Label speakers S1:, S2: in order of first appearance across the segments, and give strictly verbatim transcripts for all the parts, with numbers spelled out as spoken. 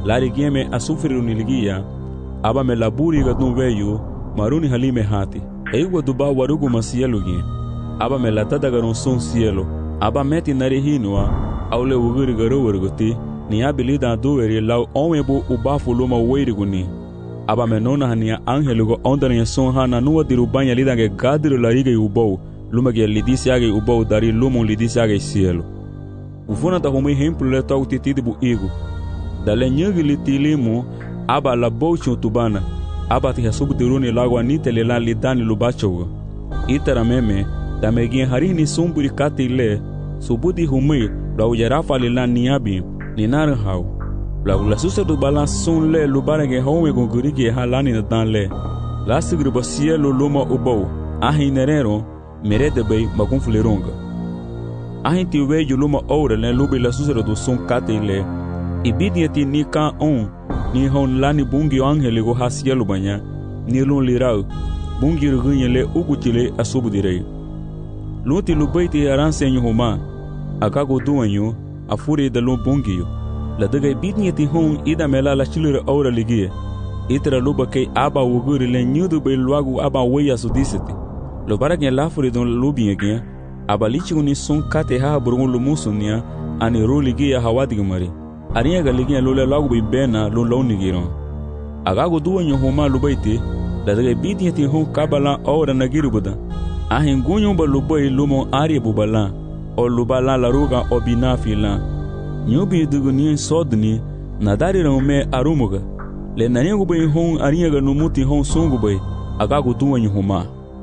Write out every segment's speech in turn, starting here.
S1: lari gieme a sufrir uniligia, aba me laburi gadun veyu, maruni halime hati. Eiwa duba warugu masielu gien, aba me latada garon son cielo, aba meti nari hinua, aule uguri garo warguti, ni abilida duweri lau onwebu ubafu luma weiriguni. Aba me nona hania angelugo ondania son hana nuwa dirubanya lidange gadiru larige ubou, luma ge lidisiage ubou dari lumon lidisiage cielo. Ufuna ta humi hemplu le tau titidibu igu. Dale nyagi litilimu, aba la bouchu tubana, aba ti hasubu diruni lago anite le la lidani lubachogo. Itara meme, da megien harini sumburi kati le, subudi humi, la ujarafa le la niabi, ni narahau. La ula susa du balan sun le lubarege home gunguriki halani na dan le. La sigriba cielo luma ubou, ahi nerero, merede bay magunfuleronga. Ahi ti weju luma ora le lubi la susa du sun kati le, ibidiati ni ka on, ni hon lani bungi angeli go ha cielo banya, ni lun lirau, bungi rugunye le uguchile asubu direi. Lunti lubaiti aransenyo homa, akago duanyo, afuri da lun bungiyo. La daga bidniati hon ida mela la chilure ora ligie. Itra luba kei aba wuguri le nyudu be luagu aba weya sudisiti. Lo baragnya lafuri don lubi again, aba lichi uni son kate ha burgun lumusunia, ani ro ligie hawadigmari. Aria ga ligie lole lagu be bena lo launigiron. Agago duanyo homa lubaiti, la daga bidniati hon kabala ora nagirubuda. Ahin gunyo ba lubai lumo ari bubala, o lubala la ruga obinafi la. Nyubi duguni sodni nadari raume arumuga le naniagu bay hon ariaga numuti hon songu bay agagu duanyo homa.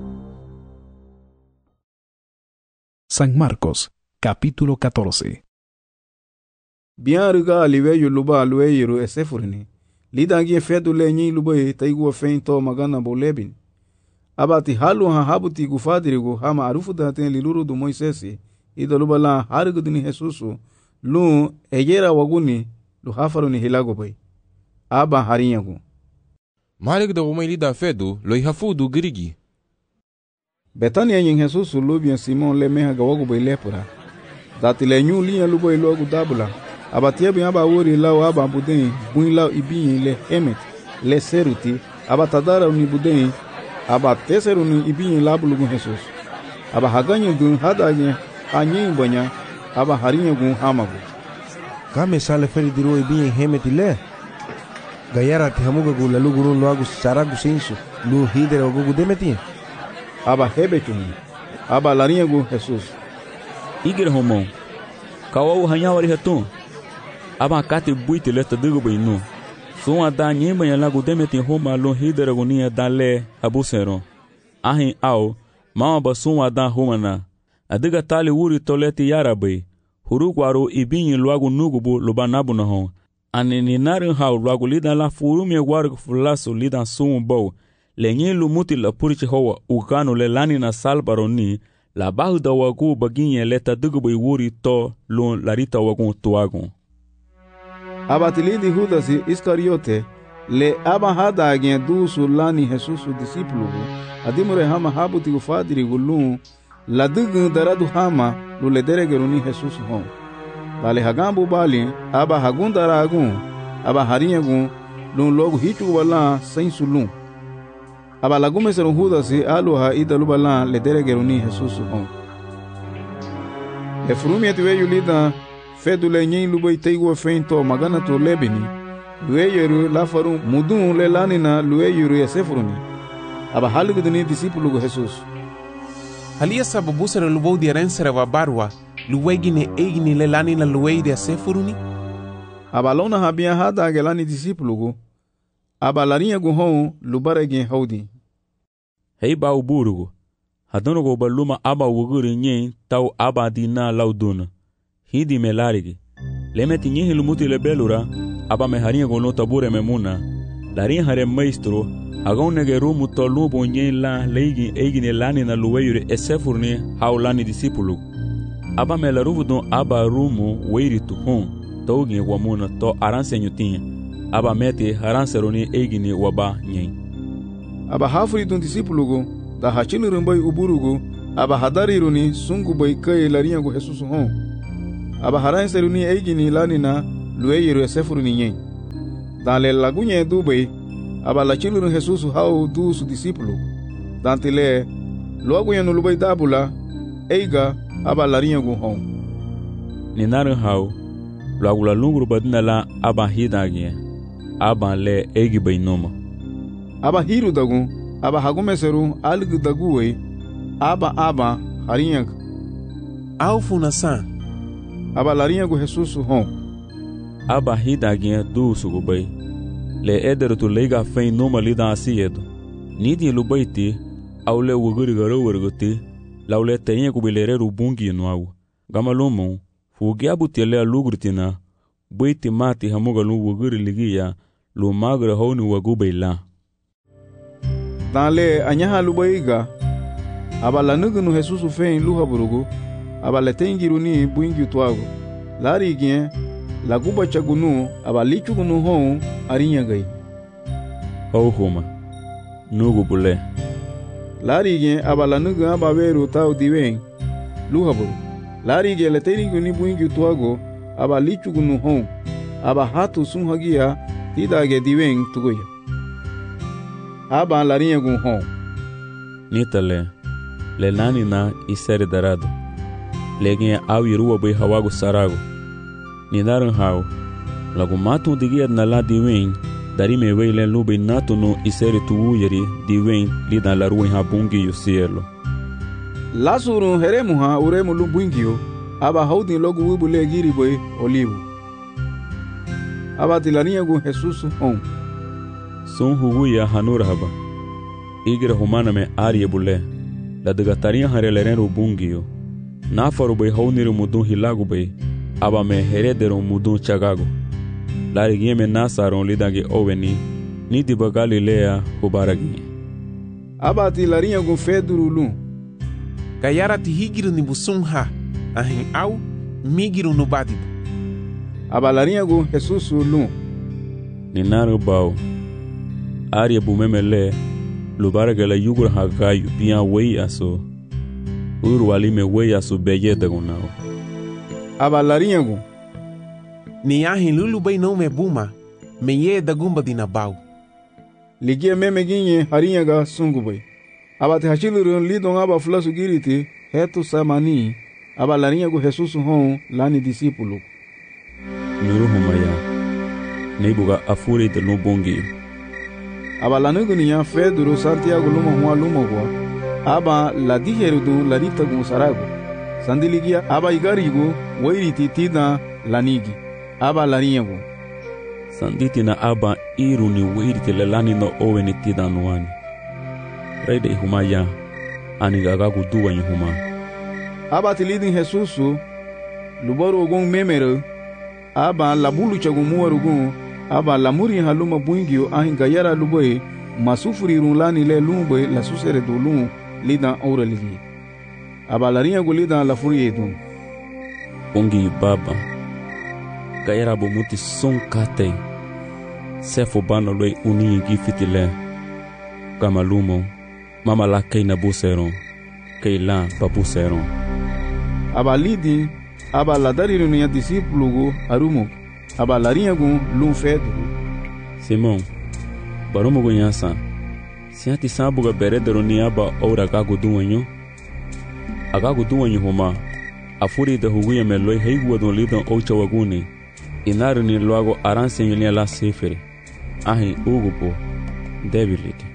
S2: San Marcos, capítulo catorce.
S3: Bianruga aliveyo luba lueiro esefurni. Lidangie fedu le nyi lubai taigu feinto magana bolebin. Abati halu ha habuti gufadirigo hama arufu daten liluru du Moisesi ida luba la harigudini Jesusu lu ejera waguni lu hafaru ni hilago bay aba harinyagu
S4: malik da umay da fedu lo ihafudu girigi
S3: Betania yin Jesus lu bien Simon le meha gawagu bay lepura dati le nyu liya lu bay logu dabula aba tiebi aba wori law aba budin buin law ibin le emet le seruti aba tadara ni budin aba teseru ni ibin labulu Jesus aba haganyu dun hadaje anyin banya aba harinyagu hamagu
S5: kame sale feri diro ibin hemetile gayara ti hamuga gula luguru loagu saragu sensu lu hidere ogugu demeti
S3: aba hebetuni aba larinyagu Jesus
S1: Igre homon kawo hanyawari hatun aba kati buite lesta digo baynu son ada nyemba ya lagu demeti homa lu hidere gonia dale abusero ahin au mama basun ada homana adiga tali wuri toleti yarabai hurukwaro ibinyi luagu nugubu lubanabu nahon anini narin hau luagu lidan la furumye waru fulasu lidan sumu bau lenye lumuti la purichi hoa ukanu le lani na salbaroni la bahu da wagu baginye leta dugubai wuri to lun larita wagun tuagun
S3: abatilidi hudasi Iskariote le aba hada agien dusu lani Jesusu disipulu adimure hama habuti ufadiri gulun la dugu daradu hama lu le deregeruni Jesus hon dale hagambu bali aba hagundara agun aba harinyagun lun logu hitu wala sensulun aba lagume seru hudasi aluha idalu bala le deregeruni Jesus hon le frumi atiwe lida fedu le nyin lubai teigo feinto magana to lebini lueyeru la faru mudun le lanina lueyeru esefruni aba haluguduni disipulu Jesus
S6: Halia sababu sera lubou di arensera wa barwa, luwegine eigini lelani na luwei de asefuruni?
S3: Abalona habia hada agelani disipulugu, abalarinha guhon lubarege haudi.
S1: Hei ba uburugu, hadonogo baluma aba wuguri nyen tau aba dina lauduna. Hidi melarigi. Lemeti nyehi lumuti lebelura, aba meharinha gono tabure memuna. Larin hare maestro, agonege rumu to lubo nyen la leigi eigine lani na luweyure esefurni haulani disipulu. Aba me la ruvu don aba rumu weiri tu hon, togi wamuna to aranse nyutinha. Aba meti haranseroni eigine waba nyen.
S3: Aba hafuri don disipulugo, da hachini rumbai uburugo, aba hadariruni sungu bai kai larinyago Jesus hon. Aba haranseroni eigine lani na luweyure esefurni nyen. Dale lagunye dubei, aba la chilurun Jesus hau du su discípulo. Dantile, logo no lubai dabula, eiga aba larinha gun hon.
S1: Ninaran hau, logo la lungru badina la aba hidagie, aba le eigi bai noma.
S3: Aba hiru dagun, aba hagumeseru algu daguei, aba aba harinha.
S6: Au funasan.
S3: Aba larinha gun Jesus hon.
S1: Aba hidagie du su gubai. Le eder tu leiga fein noma lida asiedo. Nidi lubai ti, au le wuguri garo wurguti, lau le tenye kubilere rubungi no au. Gama lomon, fugi abuti le alugrutina, buiti mati hamuga lu wuguri ligia, lu magre honi wagubei la.
S3: Dale anyaha lubaiga, aba la nugunu Jesus fein luha burugu, aba le tengiruni buingi tuago. Lari gien, la guba chagunu, aba lichu gunu hon, arinha gai.
S1: Hau homa, nugu bule.
S3: Lari gen aba la nugu aba veru tau diwen, luhaburu. Lari gen le tengiruni buingi tuago, aba lichu gunu hon, aba hatu sun hagia, tidage diwen tugoya. Aba larinha gun hon.
S1: Nitale, le nani na isere darado. Legin au irua bai hawago sarago. Ninaran hau, lagu matu digia na la diwen, dari me wei len lube nato no isere tu yeri diwen lida la ruin habungi yu cielo.
S3: Lasuru heremu ha uremu lumbungio, aba haudin logu wibu le giri boy olivo. Aba tilarinha gun Jesus hon.
S1: Sun huguya hanura haba. Igira humana me arie bule. La degataria hareleren rubungio. Nafaru bai hauniru mudun hilagu bai. Aba me heredero mudun chagago. Lari gieme nasaron lidagi oveni. Nidi ba Galilea hubaragi.
S3: Aba tilarinha gun feduru lum.
S6: Gayara ti higiru ni busum ha. Ahin au, migiru no badibu.
S3: Aba larinha gun Jesus lum.
S1: Ninaru bau. Aria bumemele. Lubaraga la yugur hagayu bian wei aso. Uru alime wei aso beye dagunao.
S3: Aba larinha gun.
S6: Ni ahin lulu bai não me buma. Me ye dagumba dinabau.
S3: Ligia meme ginye harinha ga sungu bai. Aba te hachilurun lidon aba flasu giriti, hetu samani. Aba larinha gun Jesus hon lani discípulo.
S1: Nuru humaya. Neibuga afure de lubongi.
S3: Aba la nugu niya Fedro Santiago luma hua luma hua. Aba la diherudu la rita gun sarago. Sandiligia aba igarigo wairiti tina lanigi. Aba la rinyago.
S1: Sanditi na aba iru ni wairiti le lani no owe ni tida nuani. Reide ihumaya. Anigagagu duwa nyihuma.
S3: Aba tilidin Jesusu. Lubaru ogun memero. Aba la bulu chagun muwarugun. Aba la muri haluma buingio ahin gayara luboy masufuri runlani le lumboy la susere do lum lida ora ligi. Aba la rinha golida la furi edum.
S1: Ongi baba. Gayara bomuti son kate. Sefo bano loi uni gifitile. Kamalumo. Mama la keina buseron. Keila papuseron.
S3: Aba lidi. Aba la dari runia disiplugo arumo. Aba larinha gun lum fedo.
S1: Simão, baromo gunhasa. Se ati sabuga beredero ni aba ora gago duanho. Agago duanho homa. A furi da huguia meloi heigua don lidon ocha waguni. Inaru ni logo aransenho ni la sefere. Ahin ugupo. Debilite.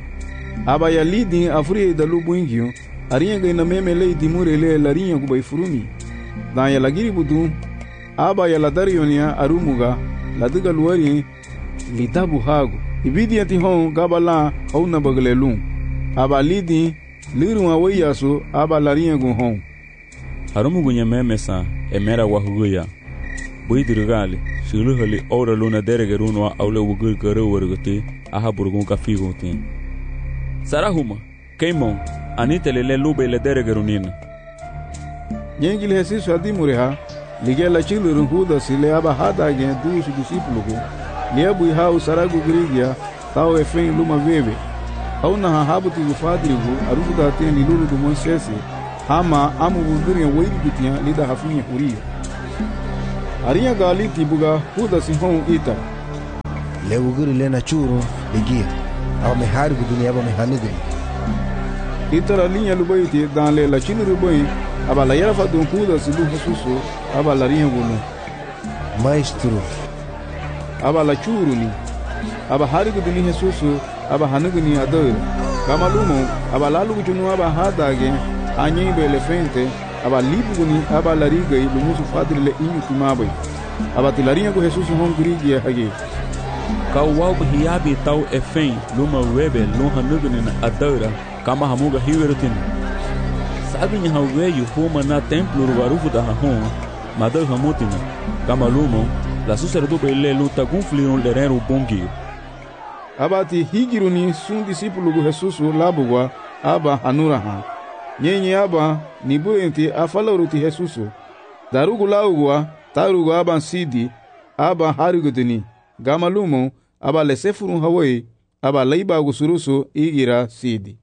S3: Aba ya lidin a furi da lubuingio. Arinha gaina memele di murele larinha gubai furumi. Dan ya lagiri budum. Aba ya la darionia arumuga la diga luari litabu hago ibidi ati hon gabala hauna baglelum aba lidi liru awayaso aba larinha gun hon
S1: arumugu nyamemesa emera wahuguya buidirgali shiluhali ora luna deregeruno aule wugur garo warguti aha burgun kafigo tin sarahuma keimon anitelele lube le deregerunina
S3: Yengil Jesus adimureha Ligia la chilurun huda sile aba hada gen dusu discípulo. Liebu hau saragu grigia tau efen luma veve. Hau na habuti gufadrigo arufu da ten lulu do Moisés. Hama amu buduria weiri gutia lida hafinha huria. Arinha gali tibuga huda sinhon ita.
S5: le wuguri le na churu ligia aba me hari guduni aba me hanigri
S3: itara linha lubaiti dan le la chinu rubai aba la yara fa don kuda silu hasusu aba la rinha gulu
S5: maestro
S3: aba la churu ni aba hari guduni hasusu aba hanigni ador kama lumo aba la lugu chunu aba hadage anyi be elefante aba libuguni aba la riga e lumusu fadri le inyu tumabai aba tilarinha go Jesus hongri ya hage
S1: Kawau hiabi tau efen luma webe lonha nugnin adara kama hamuga hiwerutin sabe nya haweyu homa na templo rubarufu da hon madar hamutina kama lumo la susera do bele luta conflion lerero bongi
S3: abati higiruni sun discípulo do Jesus labugwa aba hanura ha nyenye aba nibuenti afalaruti Jesus darugu laugwa tarugu aba sidi aba harigudini gama lumo aba lesefurun hawai aba laiba gusurusu igira sidi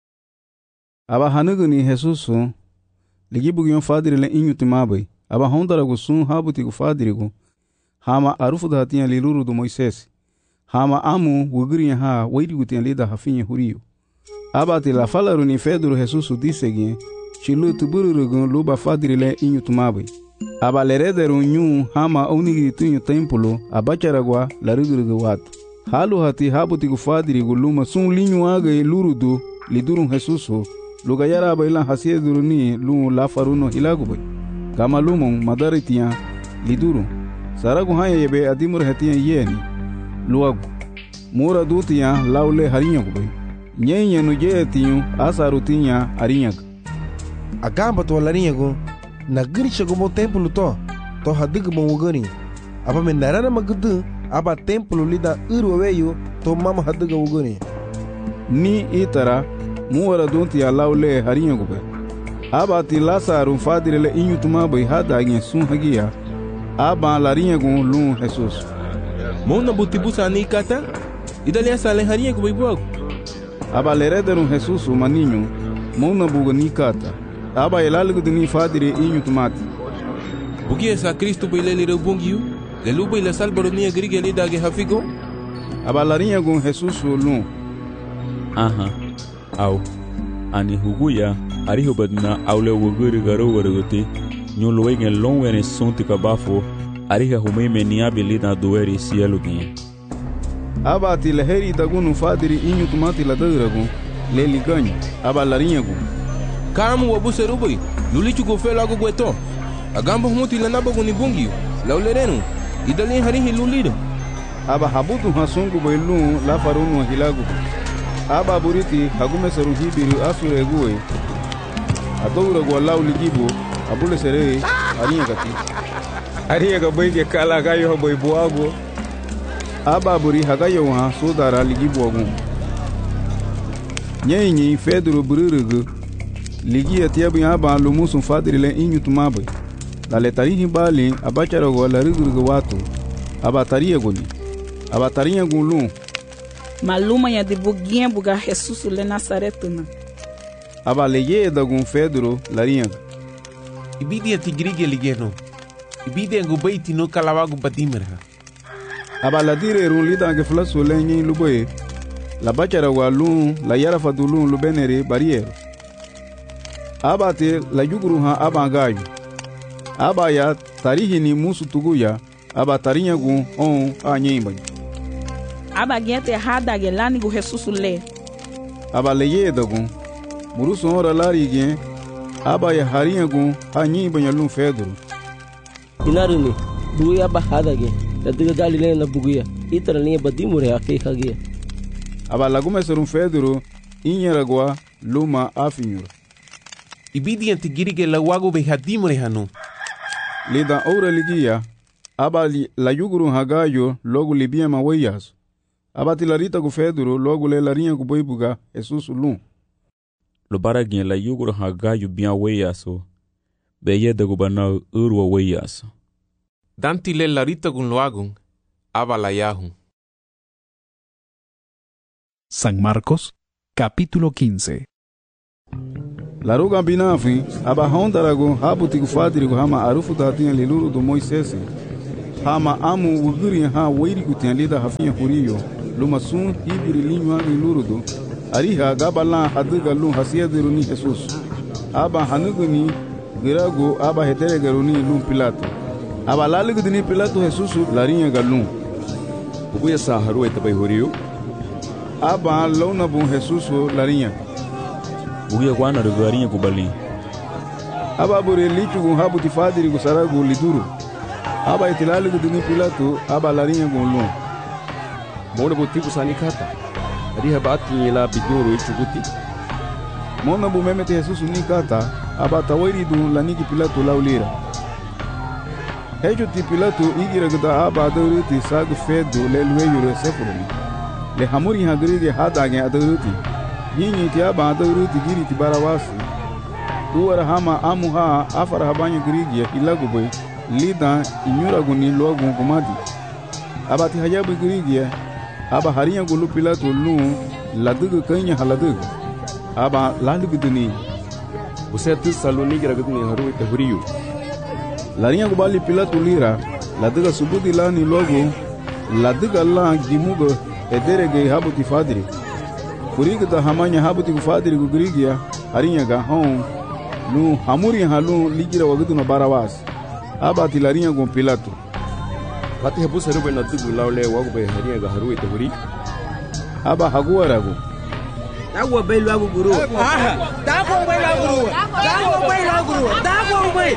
S3: aba hanuguni Jesusu ligibugion fadiri le inyu timabai aba hondara gusun habuti gu fadiri gu hama arufu da hatinha liluru do Moisés hama amu wugriya ha waidi gutinha lida hafinha huriyo aba ti la falaru ni Pedro Jesusu disegin chilu tubururugun luba fadiri le inyu timabai aba lerederu nyu hama onigiri tunyu templo abacharagwa larigurugu watu halu hati habuti gu fadiri gu luma sun linyu aga lurudu lidurun Jesusu luga yara aba ilan hasie duruni lu la faruno hilagu kama lumon madaritia liduru saragu haya yebe adimur hetiya yeni luagu mura dutia laule harinyagu bay nyenye no jetinyu asarutinya arinyagu
S5: agamba to larinyagu na girisha go mo templo to to hadig mo wugani aba me narana magdu aba templo lida urweyo to mama hadig wugani
S3: ni itara muwara donti alaule harinha gube aba ti lasaru fadire le inyu tuma bai hada gen sun hagia aba larinha gun lun Jesus
S4: Mona butibusa ni kata idalia sale harinha gube bogo
S3: aba lerederun Jesus maninho mona buga ni kata aba elalu dini fadire inyu tumati
S4: bugia sa Cristo belele re bongiu le luba ila salbaro ni agrige le dage hafigo
S3: aba larinha gun Jesus lun
S1: aha au ani huguya ari hubadna aule wuguri garo warguti nyolo wegen lonwene sonti kabafo ari ha humeme ni abilina doeri sieluginha
S3: aba ti leheri dagunu fadiri inyu tumati la dadragu le liganyo aba larinha gun
S4: kamu wabuserubai lulichu go felo ago gweto agamba humuti la nabago ni bungi la ulerenu idali harihi lulida
S3: aba habutu hasungu bailu la farunu hilagu aba buriti hagume seru hibiru asure guwe adowra go law ligibo abule sere ariya gati ariya ga boyge kala ga yo boy buago aba buri hagayo ha sodara ligibo gu nyenyi Pedro bururugu ligia tiabu aba lumusu fadiri le inyu tumabe la letarihi bali abachara go la rugurugu watu aba tariya goli aba tariya gulu
S7: maluma ya de buguinha buga Jesus le Nazaretuna
S3: aba leye da gun Pedro larinha
S6: ibidi tigrige ligeno ibidi ngo baiti no kalawagu badimera
S3: aba la dire run lida ge flaso lenyi luboy la bachara walu la yara fadulun lubenere barriere aba te la yuguru ha aba gayu aba ya tarihi ni musu tuguya aba tarinha gun on anyimba
S7: aba gente errada gelani go Jesus le
S3: aba leye da gun muruso ora lari gen aba ya harinha gun anyimba nyalun Pedro
S8: inaruni buya bahada ge dadiga galile na buguya itara linha badimure ake hagia
S3: aba lagume serun Pedro inyaragwa luma afinyura
S6: ibidi tigirige la wago be hadimure hanu
S3: lida ora ligia aba li, la yuguru hagayo logo libia mawayas aba tilarita gu Pedro logo le larinha gu boibuga Jesus lun
S1: lo baragin la yuguru hagayo bien wayaso beye de gubana urwa wayaso
S6: danti le larita gun loagun aba la yahu.
S2: San Marcos capítulo quince.
S3: La ruga binafi aba hondarago habuti gu fadiri gu hama arufu datinha liluru do Moisés hama amu wuguri ha wairi gutian lida hafiya huriyo luma sun hibiri linywa ni lurudu ariha gabala haduga lu hasiya diruni Jesus aba hanuguni girago aba hetere garuni lu Pilato aba laligudini Pilato Jesus larinha galun
S1: ubuya sa haruwa tabai huriyo
S3: aba launa bu Jesus larinha
S1: ubuya kwana rugarinha kubali
S3: aba bore lichu habu tifadiri gusaragu liduru aba itilaligudini Pilato aba larinha golun
S1: mona botiku sanikata ariha bati la biduru ichuguti
S3: mona bu memete Jesus nikata aba tawairi du laniki Pilato laulira hejo ti Pilato igira gda aba dawriti sag fedo le lueyo sefuruni le hamuri hagridi hadage adawriti yinyi ti aba dawriti giri ti barawasi duwara hama amuha afara habanya grigia ilaguboy lida inyura guni logu kumadi aba ti hajabu grigia aba hariya gulu Pilato lu ladugu kanya haladugu aba laliguduni
S1: usetu saluni gira guduni haru te huriyo
S3: larinha gubali Pilato lira laduga subudi lani logo laduga la gimugo ederege habuti fadiri kuriga da hamanya habuti fadiri gugrigia hariya ga hon lu hamuri halu ligira waguduna barawas aba ti larinha go Pilato
S1: Pati habu saru na tugu laule wagu be hariya ga haru te huri
S3: aba haguarago
S8: Dago bai lagu guru. Aha. Dago bai lagu guru. Dago bai lagu guru. Dago bai.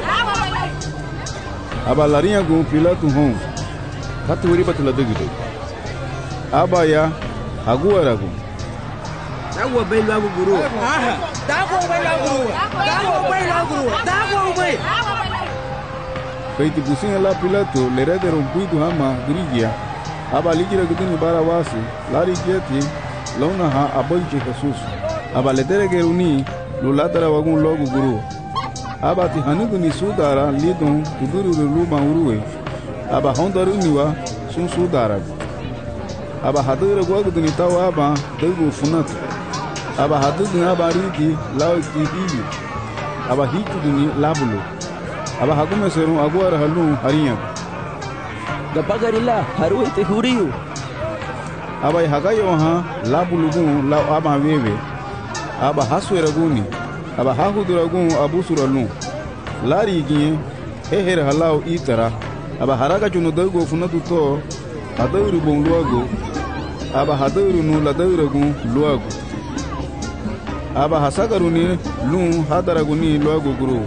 S3: Aba larinha go Pilato hon.
S1: Pati huri batula dugu.
S3: Aba ya haguarago.
S8: Dago bai lagu guru. Aha. Dago bai lagu guru. Dago bai lagu guru. Dago bai.
S3: Feiti businha la Pilato le redero un puidu hama grigia. Aba ligira guduni barawasi. Lari kieti. Launa ha abolche Jesus aba letere geruni lulatara wagun logu guru aba ti hanuguni sudara lidon kuduru luma uruwe aba hondaru niwa sun sudara aba hadura gwaguduni tawa aba dugu funat aba haduguni aba ridi law tibi aba hikuduni labulu aba hagume seru agwara halu hariya
S8: gapagarila haru te huriyu
S3: aba hagayo ha labulugun la aba wewe aba hasweraguni aba hahuduragun abusuralun lari giye heher halau itara aba haraga chunu dago funatu to adawru bon luago aba hadawru nu ladawragun luago aba hasagaruni lun hadaraguni luago guru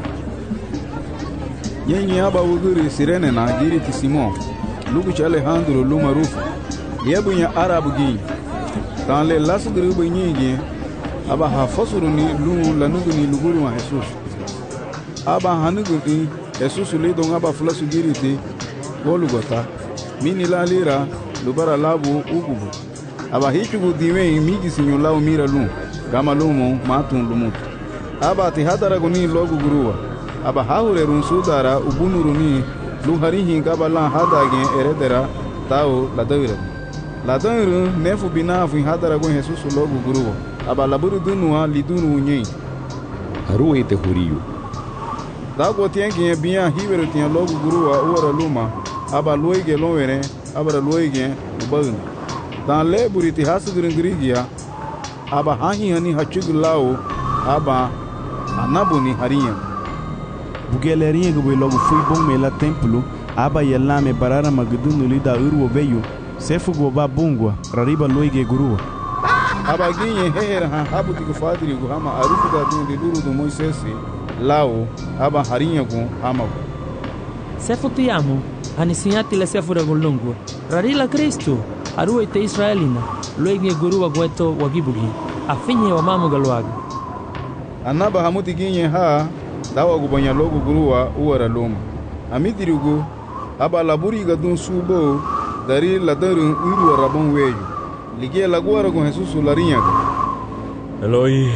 S3: yenye aba wuguri sirene na giri ti Simon lugu chale handro lumarufu yebunya arabu gi dans les lasgru bunyigi aba hafasuruni lu lanuguni luguru wa Jesus aba hanuguni Jesus le don aba flasu giriti golugota mini la lira lubara labu ugubu aba hichugu diwe migi sinyo lawo mira lu gama lumo matun lumut aba ti hadara guni logu guruwa aba haure run sudara ubunuruni lu harihi gabala hadage eredera tao la dawira la danru nefu binafu hadara gon Jesus logo guru aba laburu dunua lidunu nyen
S1: haru te huriyo
S3: dago tienge bien hibero tien logo guru wa ora luma aba loige lonwere aba loige ubun dan le buriti hasugrin grigia aba hahi hani hachugulao aba anabuni hariya
S9: bugelerinha go logo fui bom mela templo aba yelame barara magdunu lida urwo veio sefu goba bungwa rariba loige gurua
S3: aba ginye heher ha habuti go fadiri go hama arufu da dun de duru do Moisés lao aba harinya go hama
S10: sefu tiamu anisinyati le sefu da golongo rarila Kristo aruwe te Israelina loige gurua gweto wagibugi afinye wa mamu galwaga
S3: anaba hamuti ginye ha dawa go banya logo gurua uwara loma amidirugo aba laburi ga dun subo dari ladarun uru rabon weyo ligie laguara con Jesus larinha
S1: Eloi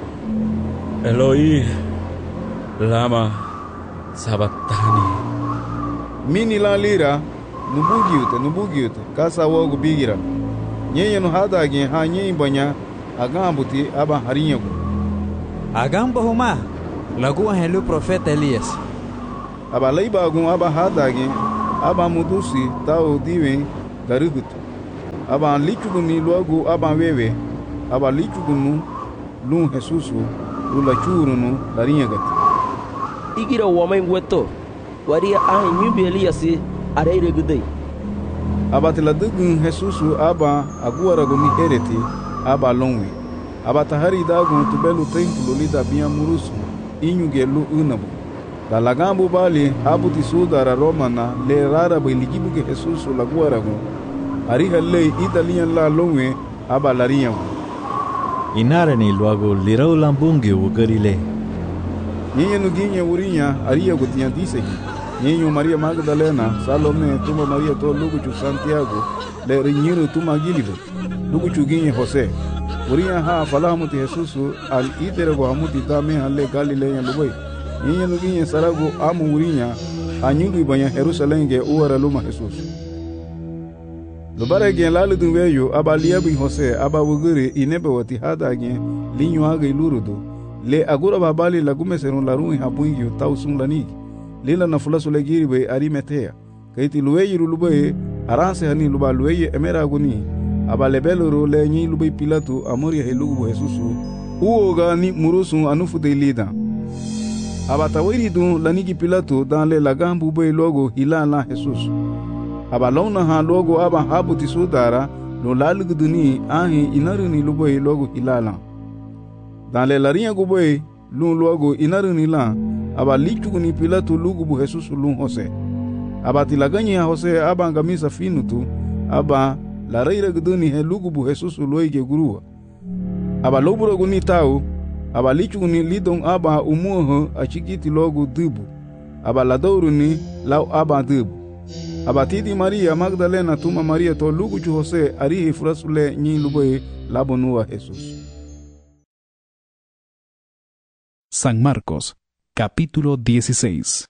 S1: Eloi lama sabatani
S3: mini la lira nubugiute nubugiute kasa wogu bigira nyenye no hadage ha nyenye banya agambuti aba harinha go
S11: agamba huma lagu helu profeta Elias
S3: aba leiba gun aba hadage aba mudusi tao diwen garugutu. Aba lichuguni luagu aba wewe, aba lichugunu lun Jesusu, lula churunu larinyagati.
S8: Igira wamay weto, waria ahin nyubi Eliasi areire gudei.
S3: Aba tiladugun Jesusu aba aguaraguni hereti, aba longwe. Aba tahari dagun tubelu templo lida biya murusu, inyuge lu unabu. Da lagambu bali abu tisudara romana le rara biligibuke Jesusu laguaragun. Ariha lei italian la longwe aba lariyagu.
S11: Inarani luago lirau lambungi ugarile.
S3: Nyenye nuginye urinya aria gutiyan disegi. Nyenye Maria Magdalena, Salome, tuma Maria to luguchu Santiago, le rinyiru tuma gilibu. Luguchu ginye Jose. Urinya ha falahamuti Jesusu al iterego hamuti dame halle Galilea lubai. Nyenye nuginye sarago amu urinya anyugi banya Jerusalem ge uara luma Jesusu. Lubara gen lalu dunweyo aba liabi Jose aba wuguri inebe wati hada gen linyo aga ilurudu. Le agura babali lagume serun larun habuingyo tausun lanigi. Lila na fulasu legiri be Arimatea. Kaiti luweyi rulubaye aranse hani luba luweyi emera aguni. Aba lebeloro le nyi lubayi Pilatu amori helugu Jesusu. Uoga ni murusun anufu de lida. Aba tawiri dun lanigi Pilatu dan le lagambu be logo hilala Jesusu. Aba launa ha logo aba habu tisudara lo lalugu duni ahi inaruni lubayi logo hilala. Dans les lariens goboy, l'un logo inaruni la, aba lichuguni Pilatu lugubu Jesusu lun Jose. Aba tilaganye Jose aba ngamisa finutu, aba la reira guduni he lugubu Jesusu loige gurua. Aba loburo guni tau, aba lichuguni lidon aba umuho achikiti logo dubu. Aba la douruni lau aba dubu. Aba tidi Maria Magdalena tuma Maria to luguchu Jose arihi frasule nyi luboy labonua Jesús.
S2: San Marcos, capítulo dieciséis.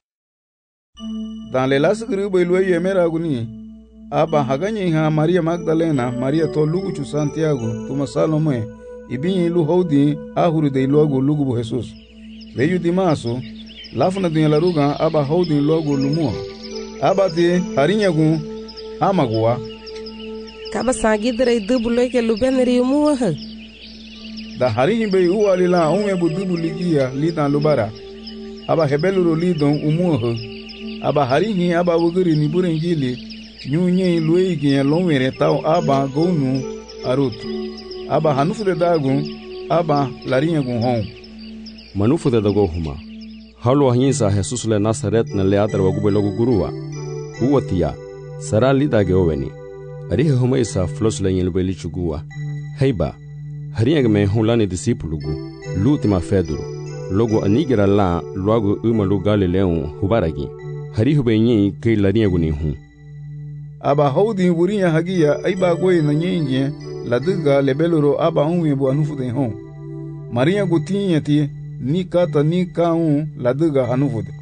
S3: Dans les las grupo ilueyo emera aguni, aba haganye ha Maria Magdalena, Maria to luguchu Santiago, tuma Salome, ibinyi ilu houdi ahuru de iluago lugubu Jesus. Veyu dimaso, lafuna dunya laruga aba houdi iluago lumua. Aba te harinyagu hamagua.
S12: Kaba sagidra idubu loike lubeneri umua ha.
S3: Da harinyi be uwa lila ume budubu ligia lidan lubara. Aba hebeluro lidon umuho. Aba harinyi aba wuguri nibure njili. Nyunye luwe ikinya lomwere tau aba gonu arutu. Aba hanufu de dagun aba larinya gun hon.
S13: Manufu de dago huma. Halu ahinsa Jesus le Nazaret na le atra wagube logo gurua. Uwa tia. Sara lidage oveni. Arihe huma isa flos le nyelube lichugua. Heiba. Harinha me hulani discípulo lutima fedro logo anigira la logo uma lu Galileu hubaragi harihu benyi ke larinha guni hu
S3: aba hodi wurinya hagia aiba goy na nyenye laduga lebeloro aba unwe bu anufu de hon Maria gutinha ti ni kata ni kaun laduga anufu de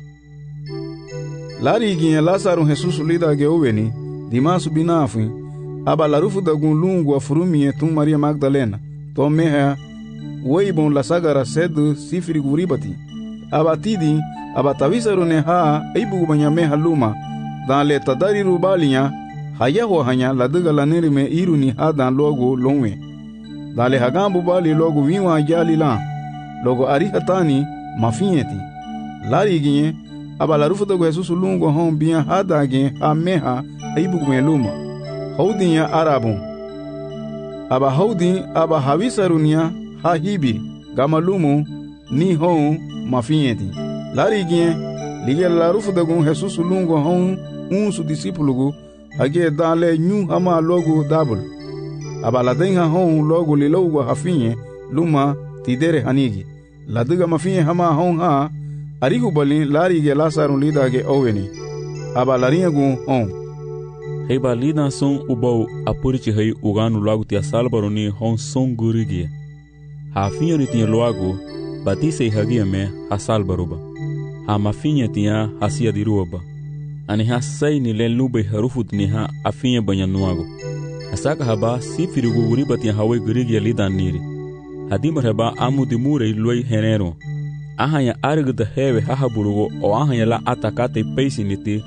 S3: lari ginha Lazaro Jesus lida ge oveni dimasu binafu aba larufu da gun lungu afurumi tum Maria Magdalena to meha weibon la sagara sedu sifiri guribati abatidi abatavisarune ha eibu banya meha luma dan le tadari rubalinya hayaho hanya laduga laneri me iruni ha dan logo lonwe dan le hagambu bali logo wiwa jali la logo arihatani mafieti lari ginye abala rufu do Jesus lungo hon biya hadage ha meha eibu me luma haudinya arabun aba haudi aba havisarunia ha hibi gamalumu ni hon mafieti lari gien lige la rufu dagun Jesus lungo hon un su discípulo hage dale nyu hama logo double aba la denga hon logo li logo hafinye luma tidere hanigi la duga mafinye hama hon ha arigu bali lari ge Lazaro lidage oveni aba larinha gun hon
S1: Heiba lida son ubau apuriti hei uganu lagu tia salbaroni hon son gurigia. Ha finha ni tia loago, batise hagia me ha salbaruba. Ha mafinha tia hasia diruaba. Ani ha sai ni len lube harufut ni ha afinha banya nuago. Asaka haba sifiri guguriba tia hawe gurigia lida niri. Hadimar haba amu dimure luai henero. Ahanya arg da hewe hahaburugo o ahanya la atakate peisi niti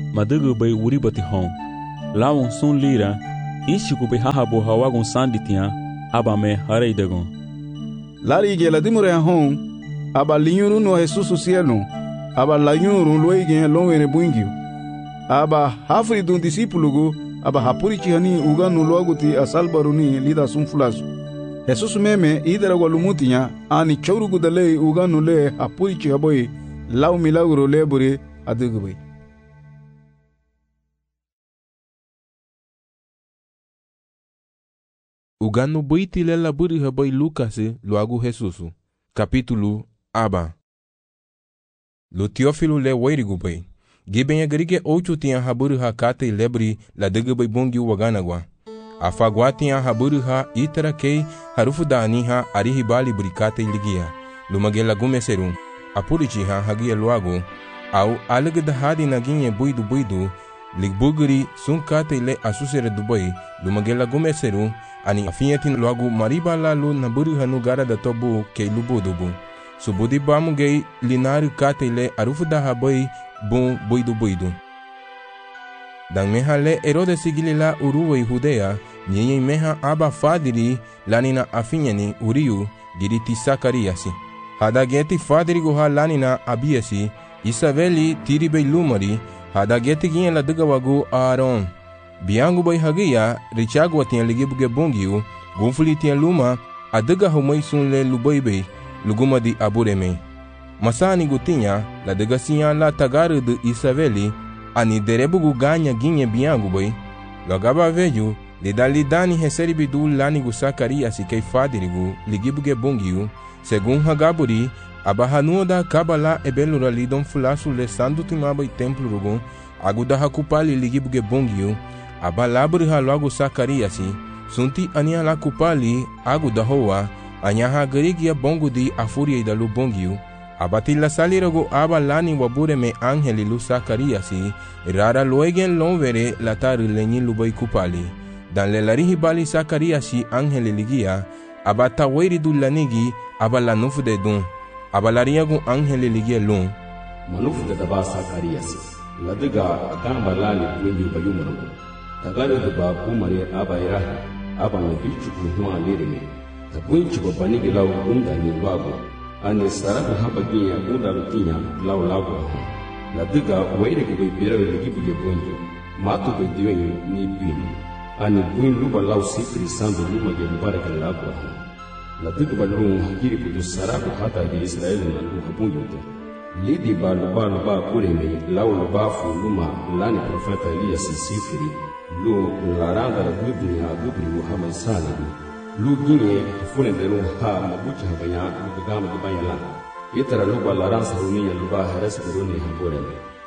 S1: madege bay wuri bati hon. Lawon sun lira, ishi kube haha bo hawagon sanditia, aba me harei dagon.
S3: Lari ge la dimure hon, aba linyuru no Jesus cielo, aba la nyuru loige lonwere buingio. Aba hafri dun disipulugu, aba hapuri chihani uganu loaguti asalbaruni lida sunfulasu. Jesus meme idara walumutinya ani chaurugu dale uganu le hapuri chihaboy lau milagro lebure adugubay.
S4: Uganu boiti le laburi haboy Lucas loagu Jesusu. Capítulo Aba. Lo Teófilo le wairigubay. Giben agrige ocho tinha haburu ha kate lebri la degubay bongi waganagwa. Afagwa tinha haburu ha itara kei harufu da aniha arihibali burikate ligia. Lumagela gumeserum. Apurichi ha hagia luago. Au alegda hadi naginye buidu buidu. Ligbuguri sun kate le asusere dubai. Lumagela gumeserum. Ani afinyetin luago mariba la lu naburu hanu gara da tobu kei lubudubu. Subudi bamu gei linari kate le arufu da habai bun buidu buidu. Dan meha le erode sigili la uruwe Judea, nyenye meha aba fadiri lanina afinyani uriu giriti Sakariasi. Hada geti fadiri goha lanina abiasi, Isabeli tiribe lumari, hada geti gien la dugawagu Aaron. Biangu bay hagia, richagu atian ligibuge bungiu, gunfuli tian luma, aduga humay sun le lubaibe, luguma di abureme. Masani gutinya, la degasinya la tagaru de Isabeli, ani derebugu ganya ginye biangu boy, lagaba veju, lidali dani heseribidu lanigu Sakariasi kei fadirigu, ligibuge bungiu, segun hagaburi, abahanua da kabala ebelura lidon fulasu le sandu timabay templu rugun, aguda hakupali ligibuge bungiu, abalaburi halagu Sakariasi, sunti ania la kupali, aguda hoa, anyaha garigia bongu di afuria idalu bungiu, abatila salirago aba lani wabure me angeli lu Sakariasi, rara loegen lonvere latari lenyi lubai kupali. Dan le larihi bali Sakariasi angeli ligia, abata wairi du lanigi, aba lanufu de dun, aba lariagu angeli ligia lun.
S13: Manufu de daba Sakariasi, ladiga akamba lani wengi bayumaru. Tagalo de ba kumare aba irahi, aba nabichu kuhua lirime. Tabuinchu babanigi lau unda ni lwago. Ani saraka haba ginya unda rutinya lau lagu ahu. La diga waire gube birawe ligibuge bonjo. Matu be diwenyu ni bini. Ani buin luba lau sifri sandu luba ge mubaraka lagu ahu. La diga balung hagiri kudu saraka hata ge Israeli na luha bunjote. Lidi ba luba luba kureme lau luba fu luma lani profeta Elias sifri. Lu laranga la gubni ha gubri Muhammad salibi. Lu ginye fune de lu ha mabucha habanya lu gama de bayala itara lu balaran saruniya lu ba haras buruni habore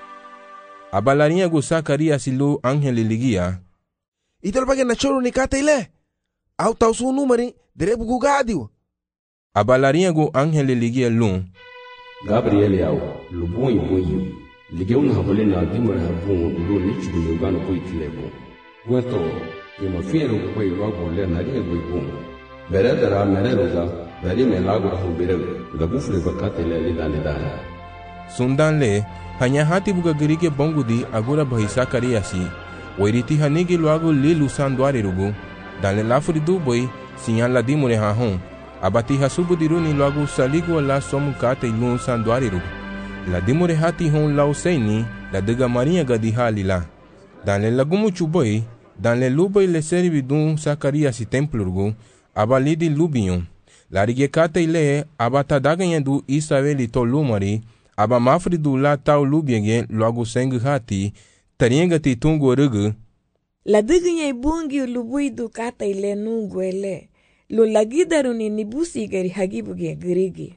S4: abalariya go Sakariasi lu angeli ligia
S5: ital bagen na choro ni kata ile au tau su numeri derebu gu gadio
S4: abalariya go angeli ligia lu
S13: Gabriel yao lu boy boy ligeu na habole na dimar habun lu lichu lu gano boy tilebo weto Yema fiero kwa iwago le nari ego ibu. Beredara mereroga, dari me lago rahu berewe. Gabufle bakate le lida lidana.
S4: Sundan le, hanya hati buga gerige bongudi agura bahi Sakariasi. Wairiti hanigi luago li lusan duare rugu. Dan le lafuri du boy, sinyan la dimure hahon. Abati hasubu diruni luago saligu la somu kate ilun san duare rugu. La dimure hati hon lau seini, la dega maria gadi halila. Dan le lagumu chuboy, Dan le lubai le servi dun Sakariasi templurgu, aba lidi lubion. La rigekate ile, aba tadaganyen du Isabeli to lumari, aba mafri du la tau lubienge logo seng hati, tariengati tungu rugu.
S14: La diganyen bungi lubui du kata ile nungu ele, lo lagidaruni nibusi gari hagibuge grigi.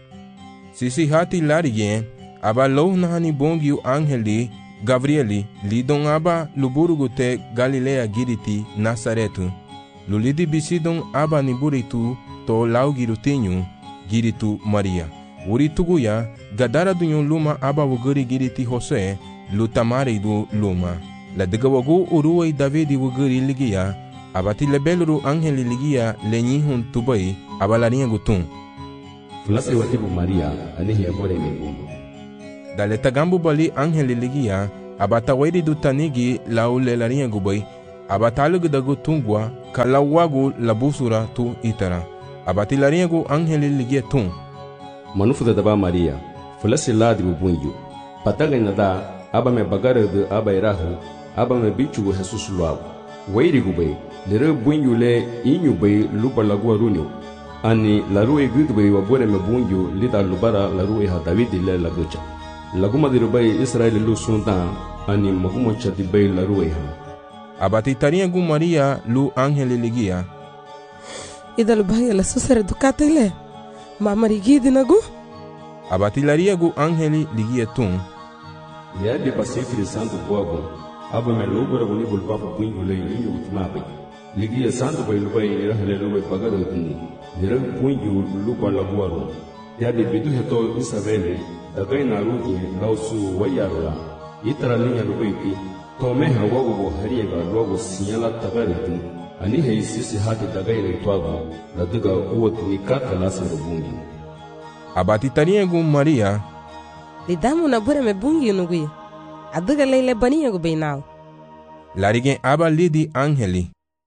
S4: Sisi hati larigen, aba loh nahani bungi angeli, Gabrieli, lidon aba luburugu te Galilea giriti Nazaretu. Lulidi bisidon aba niburitu to lau girutinyu giritu Maria. Urituguya, gadara dunyon luma aba wuguri giriti Jose, lutamari du luma. La degawagu uruway Davidi wuguri ligia, abati lebeluru angeli ligia lenyihun tubai, abalaria gutun.
S13: Fulase watibu Maria, anihi abore megumu.
S4: Dale tagambu bali angeli ligia, abata wairi du tanigi lau le larinha gubai, abata alugu dagu tungwa ka lau wagu labusura tu itara. Abati larinha gu angeli ligia tung.
S13: Manufu da daba Maria, fulasi ladi bubunyu. Pataga nada aba me bagare de aba irahu, aba me bichu Jesus luau. Wairi gubai, lere bunyu le inyu bai lupa lagu arunyo. Ani larue gudu bai wabore me bunyu lida lubara larue ha Davidi le lagucha. Laguma di rubai Israeli lu sundan, ani magumo chati bai larue ha.
S4: Abati tarinha gu Maria lu angeli ligia.
S12: Ida lubai la susere ducate le. Mama rigidi nagu?
S4: Abati laria gu angeli ligia tung.
S13: Lia de Pacific Santo Pogo, aba me lugura buni bulpapa pungu le inyu utmapi. Ligia Santo bai lubai irahele lubai pagado tuni. Lira pungu lupa laguaro. Lia de bidu heto Isabelle, dagai naruti lausu wayarula. Itara linha lubai pi. Tomeha wago go hariega logo sinyala tagariti. Ani hei sisi hati dagai le tuago. La duga uot ni kata lasa rubungi.
S4: Abati tarinha gu Maria.
S12: Lidamu na bure me bungi nugui. Aduga leile baniya gu beinau.
S4: Larigen aba lidi angeli.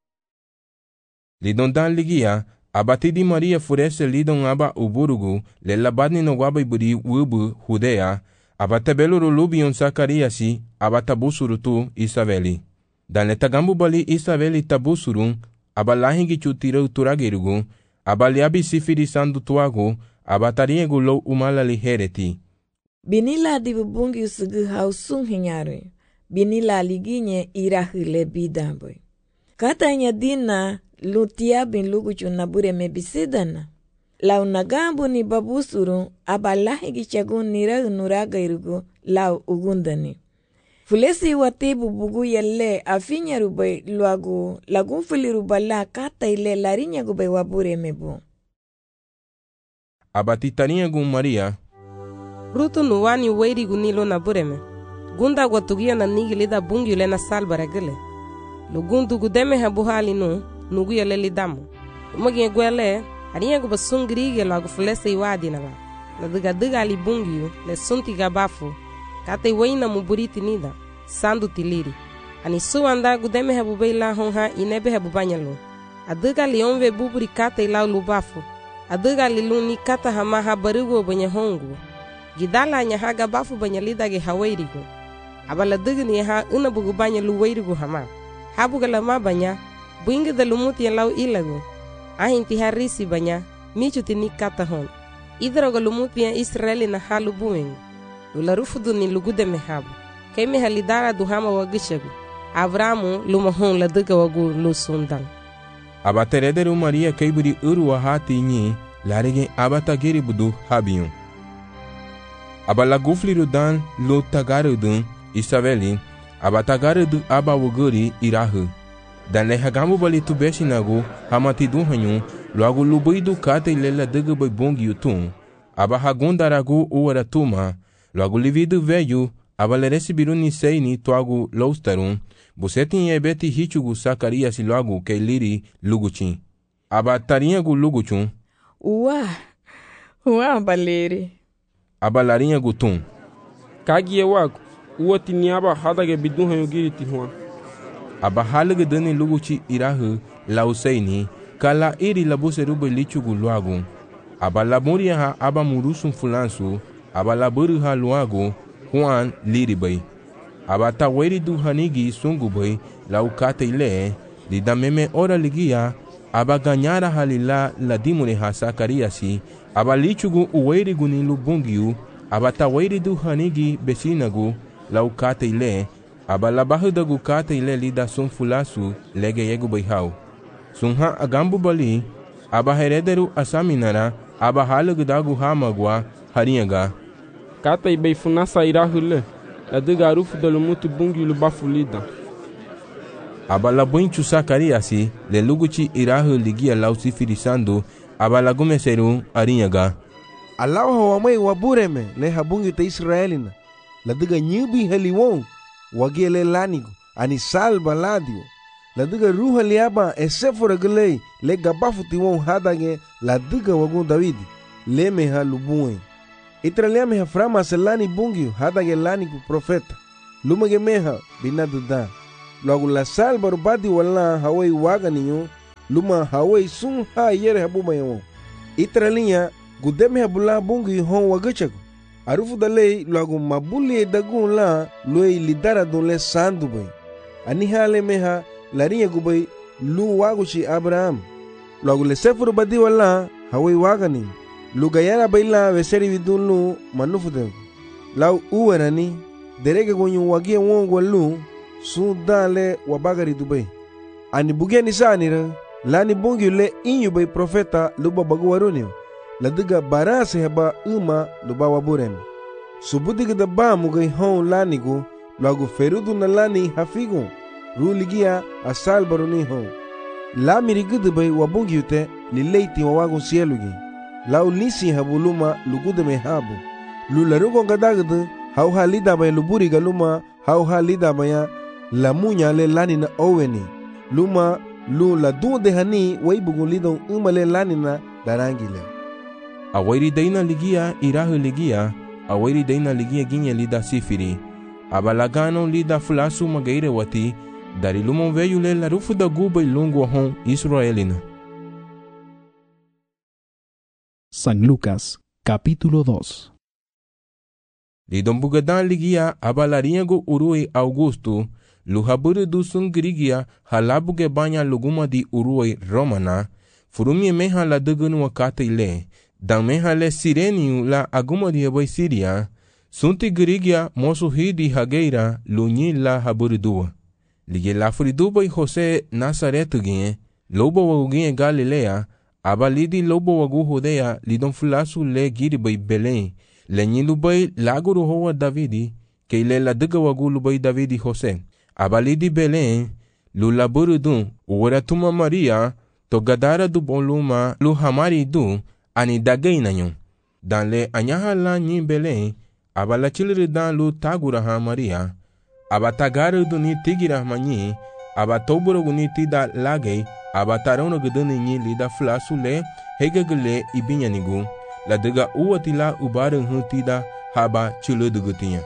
S4: Lidon dan ligia, abati di Maria furese lidon aba uburugu, le labadni no waba iburi wubu Judea, abata beluru lubion Sakariasi, abata busuru tu Isabeli. Dan le tagambu bali Isabeli tabusurun, aba lahingi chutira turagirugu, aba liabi sifiri sandu tuagu, abatarinha gu lo umala lihereti.
S14: Binila di bubungi usugu hausung hinyarui. Binila liginye irahile bidambui. Katanya dina lutia bin luguchu nabure mebisidana. Lau nagambu ni babusuru abalahi gichagun niragu nuraga irugu lau ugundani. Fulesi watibu bugu yelle afinya rubai luagu lagun fili rubala kata ile larinya gube wabure mebu.
S4: Abati tarinha gu Maria.
S12: Rutu nuwani weiri gunilo na bureme. Gunda gwatugia na nigili da bungi le na salbara gile. Lugundu gudeme ha buhali nu, nuguya le lidamu. Umagia gwele, harinha gu basungirige lagu fulese iwadi na ba. Na diga diga li bungi le sunti gabafu. Kata iwaina muburiti nida, sandu tiliri. Ani suwanda gudeme ha bubeila honha inebe ha bubanyalo. Adiga li onve buburi kata ilau lubafu. Adiga li luni kata hama ha barigo banya hongu. Gidala nya haga bafu banya lidage hawairigo. Abala digni ha una bugu banya luwairigo hama. Habuga lama banya, buinga da lumuti lau ilago. Ahinti harisi banya, michuti ni kata hon. Idroga lumuti ya Israeli na halu bueng. Lularufudu ni lugude mehabu. Keme halidara duhama wagishagu. Avramu lumahon la diga wagu lusundan.
S4: Abaterederu Maria kaiburi uru wa hati nyi, larige abatagiri budu habiyon. Abala gufliru dan lo tagarudu Isabeli, abatagarudu aba wuguri irahu. Dan le hagambu bali tu beshinagu hamati du hanyu, loagu lubuidu kate ilela diga bai bongi utun. Aba hagundaragu uwara tuma, loagu lividu veyu, abala resibiru ni seini tuagu loustarun, buseti ebeti hichugu Sakariasi loagu ke liri luguchin. Aba tarinhagu luguchun.
S14: Uwa, uwa baleri.
S4: Aba larinha gutum.
S15: Kagie wagu, uwa tini aba hadage bidun hanyu giri tihuan.
S4: Aba halige dani luguchi irahu lauseini, kala iri labuse rube lichugu luagu. Aba laburia ha aba murusun fulansu, aba laburu ha luagu, Juan liribai. Aba taweri du hanigi sungubai, lau kate ile, lida meme ora ligia, aba ganyara halila ladimune ha Sakariasi, aba lichugu uweri gunilu bungiu, aba taweri du hanigi besinagu, lau kate ile, aba labahudagu kate ile lida sunfulasu lege yegu baihau. Sunha agambu bali, aba herederu asaminara, aba halugudagu hamagwa harinhaga.
S15: Kata ibei funasa irahule, la diga arufu dalumuti bungiu lubafulida.
S4: Aba labunchu Sakariasi, le luguchi irahu ligia lau sifirisando, aba lagumeseru harinhaga.
S5: Alau hawamai wabureme le habungi te Israelina, la diga nyubi heliwon, wagie le lanigo, ani salba ladio, la diga ruha liaba esefora gulei, le gabafu tiwon hadage, la diga wagun Davidi, le meha lubuen. Itra le meha frama selani bungio, hadage lanigo profeta, lumage meha binaduda. Logo la salbar badi wala hawai waga ninyo, luma hawai sun ha yere habu mayo. Itralinha gudeme habula bungi hon wagachago. Arufu dale logo mabuli dagun la loe lidara don le sandu bay. Ani hale meha larinha gubay lu waguchi Abraham. Logo le sefuru badi wala hawai waga ninyo. Lugayara baila veseri vidun lu manufu de. Lau uwerani derege gonyu wagia wongo lu sun dale wabagari dubai. Ani bugia nisanira lani bungi le inyu bay profeta luba bagu warunio. Ladiga barase heba uma luba waburem. Subudiga da ba mugai hon lanigu lagu ferudu na lani hafigu. Ruligia asal baruni hon. La mirigudu bay wabungi ute lileiti wawagu sielugi. Lau lisi habuluma lugude me habu. Lularugo gadagadu hau halida bay luburi galuma hau halida baya la munya le lani na oweni. Luma lu la dunde hani waibugun lidon umale lani na darangile.
S4: Awairi daina ligia irahu ligia, awairi daina ligia ginye lida sifiri. Abalagano lida fulasu magaire wati, dari lumon veyu le la rufu da guba ilungu hon Israelina.
S2: San Lucas, capítulo dos.
S4: Lidon bugadan ligia abalariego urui Augusto, luhaburu du sun grigia halabuge banya luguma di urui Romana, furumie meha la dugunu wakate ile, dan meha le sireniu la aguma di heboy Siria, sunti grigia mosu hidi hageira lunyi la haburu dua. Lige la furiduba i Jose Nazaretu gine, lobo wagugine Galilea, abalidi lobo wagu Judea lidon fulasu le giribay Belén, le nyilubay laguru hoa Davidi, ke ile la duga wagu lubay Davidi Jose. Abalidi Belén, lu laburu dun, uweratuma Maria, to gadara du boluma lu hamari du, ani dagay nanyon. Dan le anyaha la nyi Belén, abala chiliri dan lu taguraha Maria, abatagaru du ni tigira manyi, abatoburo guni tida lagay, abatarono guduni nyi lida flasu le, hegagule ibinyanigu, la dega uwatila ubarun hutida haba chiludugutinya.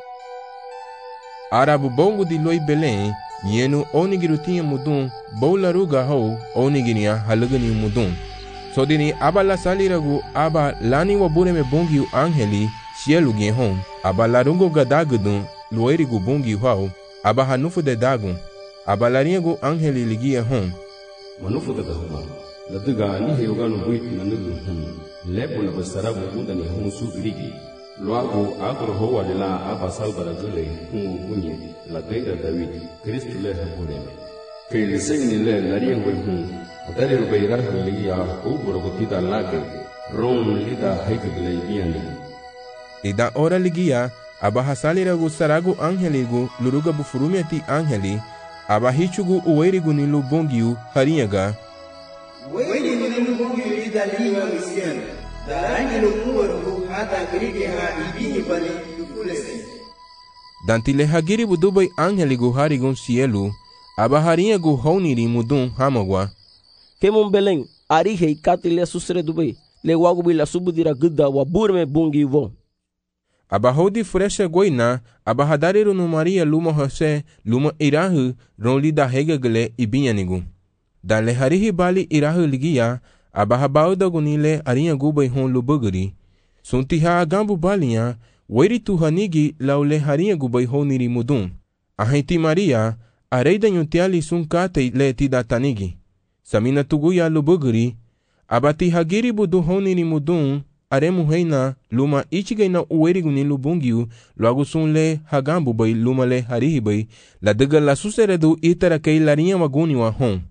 S4: Arabu bongo di loi Belén, yenu onigirutinha mudun, boularuga ho, onigiria halugani mudun. So dini abala saliragu aba lani wabureme bongiu angeli, cielu hon, aba larungo gadagudun, luerigu bongiu hau, aba hanufu de dagun, aba laringu angeli ligia hon.
S13: Manufu de dahuma, la duga ni heuganu buit nanugu hon, lepo na basarabu mudani hon su ligi. Luago agro hoa de la aba salbara gule hon bunye, la deida David, Cristo le habureme. Que le segni le lariengue hon, atare rubeira ligia, uburo gotida lage, ron lida heggle biani.
S4: Ida ora ligia, aba hasaliragu saragu angeligu, luruga bufurumiati angeli, aba hichugu uwerigu nilu bongiu harinyaga.
S16: Wengi nilu bongiu lida liwa misiana, darangi lumuwarugu hata grige ha ibini bali yukulese.
S4: Dantile hagiri budubai angeligu harigun cielu, aba harinyagu honiri mudun hamagwa.
S8: Kemon Belén, arije ikatile susre dubai, le wagu bila subudira gudda wa burme bongi von.
S4: Aba hodi fresha goina, aba hadariru no Maria luma Jose, luma irahu, ron lida hegagle ibinyanigu. Dan le harihi bali irahu ligia, aba habauda gunile arinha gubai hon lubuguri. Suntiha agambu balinha, weri tu hanigi laule harinha gubai honiri mudun. Ahenti Maria, areida nyutiali sun kate le tida tanigi. Samina tuguya lubuguri, aba ti hagiri budu honiri mudun, aremu heina luma ichigaina uerigu ni lubungiu logo sunle hagambu bai luma le harihi bai la dega la suseredu itara kei larinha maguni wa hon.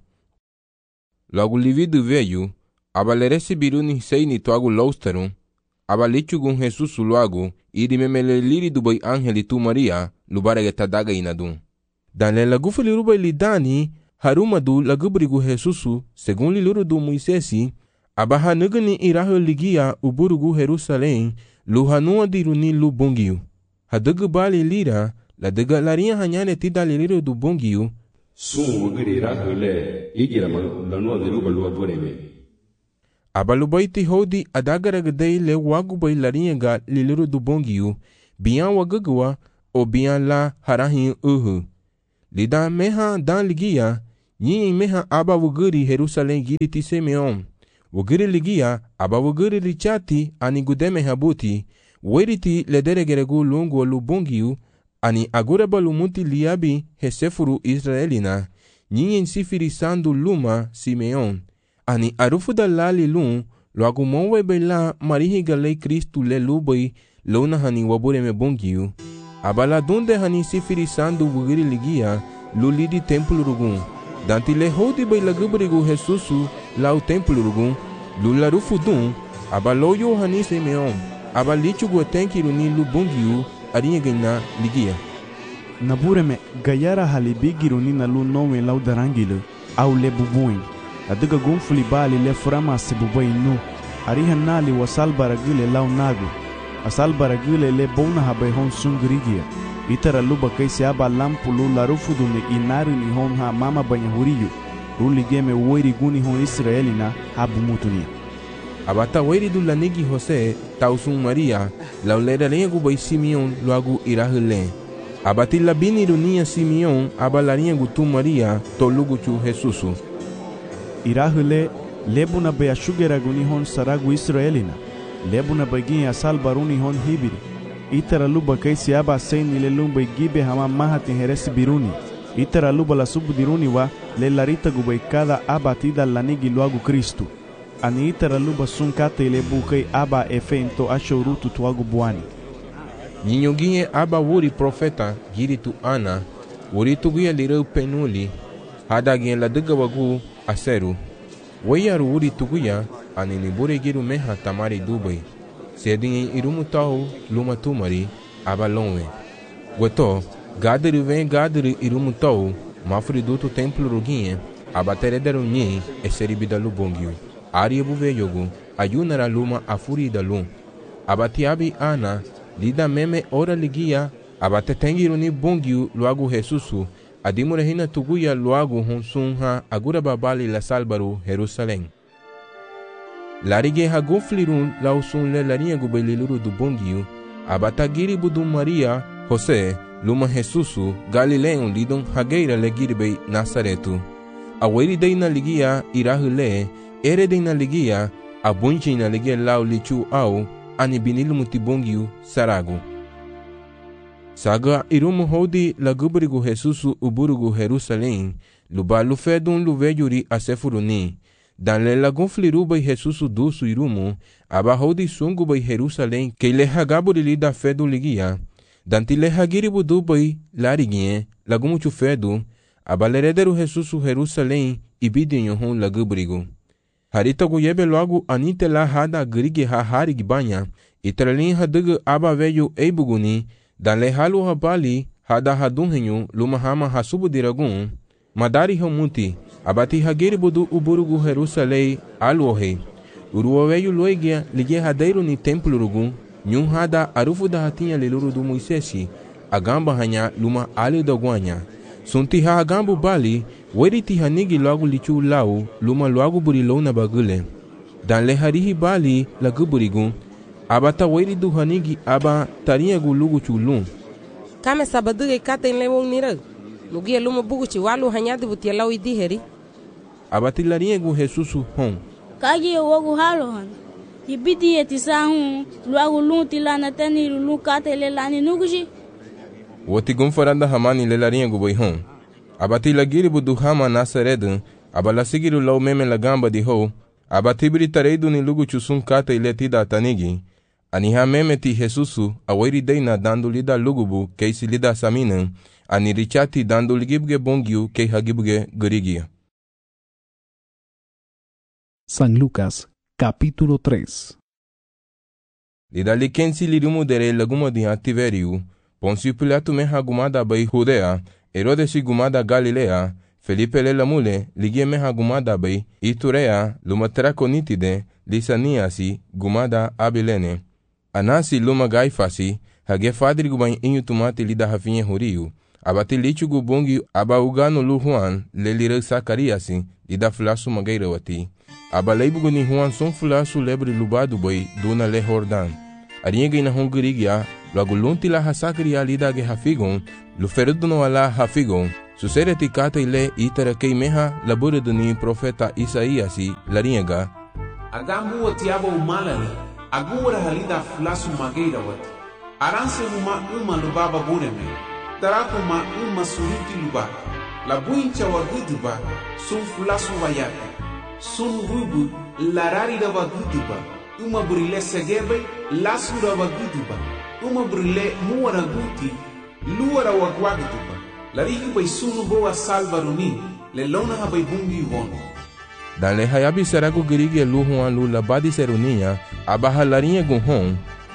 S4: Logo lividu veio, aba le recebiru ni seini toagu lousterum, aba lichugun Jesus logo iri memele liri du bai angeli tu Maria lubarege tadaga inadun. Dan le lagufu liru bai lidani haruma du lagubrigu Jesusu segun liluru du Moisesi, aba hanugani irahu ligia uburugu Jerusalém, lu hanua diruni lu bongiu. Hadugu bali lira, la dega larinha hanyane tida liriru du bongiu.
S13: Sun wugiri irahu le, igira lanua diruba lua bureme.
S4: Aba lubaiti hodi adagaragadei le wagu bai larinha ga liriru du bongiu, bian wagagua, obian la harahin uhu. Lida meha dan ligia, yin meha aba wuguri Jerusalem giri ti Simeon. Wuguri ligia, aba wuguri richati ani gudeme habuti, weriti ledere geregu lungu lubungiu, ani agureba lumuti liabi hesefuru Israelina, yin sifiri sandu luma Simeon, ani arufu da lali lum, lo agumonwe bela marihi galei Kristu le lubai, lona hani wabure me bungiu. Abala dunde hani sifiri sandu wuguri ligia, lulidi templo rugun. Danti le hodi bai lagubrigu Jesusu lau templo rugun, lularufu dun, abaloyo hani Simeon, abalichu guetenkiru ni lubungiu, arinha gina ligia.
S9: Nabureme gayara halibigiru ni na lu nome lau darangile, au le bubuin. Adiga gunfuli bali le frama se bubai nu, ariha nali wasal baragile lau nagu. Asal baragile le bona habai hon sungrigia. Itara luba kaisi aba lampu lu larufudu ni inaru ni hon ha mama banya huriyu. Ruli game woiri guni hon Israelina habu mutunia.
S4: Abata woiri du lanigi Jose tausun Maria, lau lera lengu bai Simeon luagu irahule. Abati labini runia Simeon abalarinha gutu Maria toluguchu Jesusu.
S9: Irahule lebuna be ashugera guni hon saragu Israelina. Lebuna bagin asal baruni hon hibiri. Itara luba kaisi aba seini le lumba gibe hama mahati heresi biruni. Itara luba la subdiruni wa le larita gubai kada aba tida lanigi luagu Kristu. Ani itara luba sunkate ile bukai aba efento ashorutu tuagu buani.
S4: Ninyoginye aba wuri profeta giritu Ana, wuri tuguya lireu penuli, hadagin la duga wagu aseru. Wayaru wuri tuguya, anini bure giru meha tamari dubai. Sedin irumu tau luma tumari, aba lonwe. Weto, gadiri ven gadiri irumu tau, mafri dutu templo ruginye, aba terederu nyi, eseribida lubongiu. Ari buve yogu, ayunara luma afuri da lum. Aba tiabi Ana, lida meme ora ligia, abate tengiru ni bongiu luagu Jesusu, adimure hina tuguya luagu honsunha agura babali la salbaru Jerusalem. Larige haguflirun lausun le larinha gubeliluru du bongiu, abatagiri budum Maria, Jose, luma Jesusu, Galileon lidon hageira le giribei Nazaretu. Aweri deina ligia irahule, ere deina ligia, abunjina ligia lau lichu au, ani binilu mutibongiu saragu. Saga irumu hodi la gubrigu Jesusu uburugu Jerusalem, luba lufedun luvejuri asefuruni. Dan le lagun flirubai Jesusu dusu irumu, aba hodi sungu bai Jerusalem, que le hagaburi lida fedu ligia. Danti le hagiribu dubai larigie, lagumuchu fedu, aba lerederu Jesusu Jerusalem, ibidinyo hon la gubrigu. Harita guyebe logo anite la hada grige ha harig banya, itralin hadugu aba veyu eibuguni, dan le halu habali hada hadunhenyu luma hama hasubu diragun, madari hamuti, abati hagiri budu uburugu Jerusalem aluohe, uruoveyu loigia lige hadeiru ni templo rugun, nyun hada arufu da hatinha leluru du Moisesi, agamba hanya luma ali da guanya. Sunti ha agambu bali, weriti hanigi logo lichu lau, luma logo burilou na bagule. Dan le harihi bali la guburigun, abata weri du hanigi aba tarinha gulugu chulum.
S12: Kame sabaduge kata in lewong nira, lugia luma buguchi walu hanyadi butia lau idi heri.
S4: Abati larinha gu Jesusu hon.
S17: Kagi ya wagu halo han, ibidi yeti sahun, luagu lunti lana teni lulu kata ile lani nuguji.
S4: Woti gumfaranda hamani le larinha gu bai hon. Abati lagiri budu hama Nazaredu, abala sigiru lau meme la gamba di ho, abatibiri tareidu ni lugu chusun kata ile tida tanigi, aniha meme ti Jesusu, aweri deina dando lida lugubu, keisi lida saminan, ani richati dando ligibge bongiu, kei hagibge gurigia.
S2: San Lucas, capítulo tres.
S4: Lida likensi lirumu dere laguma di Tiveriu, Poncio Pilato me hagumada bai Judea, Herodes gumada Galilea, Felipe le lamule, ligie me hagumada bai Iturea, luma traconitide, Lisaniasi, gumada Abilene. Anasi luma Gaifasi, hage fadri gubain inyu tumati lida hafinye horiu, abati lichu gubongi aba ugano lu Juan, le lire Sakariasi, lida flasu magairawati. Aba leibuguni Juan son flasu lebre lubadu bai, dona le Jordan. Arinha na Hongrigia, luego lunti la hasakri alidage hafigon, luferdono ala hafigon, susereti kata ile itara keimeha labureduni profeta Isaiasi lariega.
S6: Agamu watiaba umalali, agura halida flasu mageira wati. Aranse huma uma lubaba bureme, tarakuma uma suruti luba. La buincha wa guduba, sun flasu wayaki. Sun rubu larari da wa guduba. Uma burile segebe, lasura wa guduba. Uma burile muara guti, luara wa guaguduba. Larihi bay sunu boa salvaruni, le lona ha bay bungi wono.
S4: Dan le hayabi serago girigi luhuan lu labadi serunia, abaha larinha gunhon.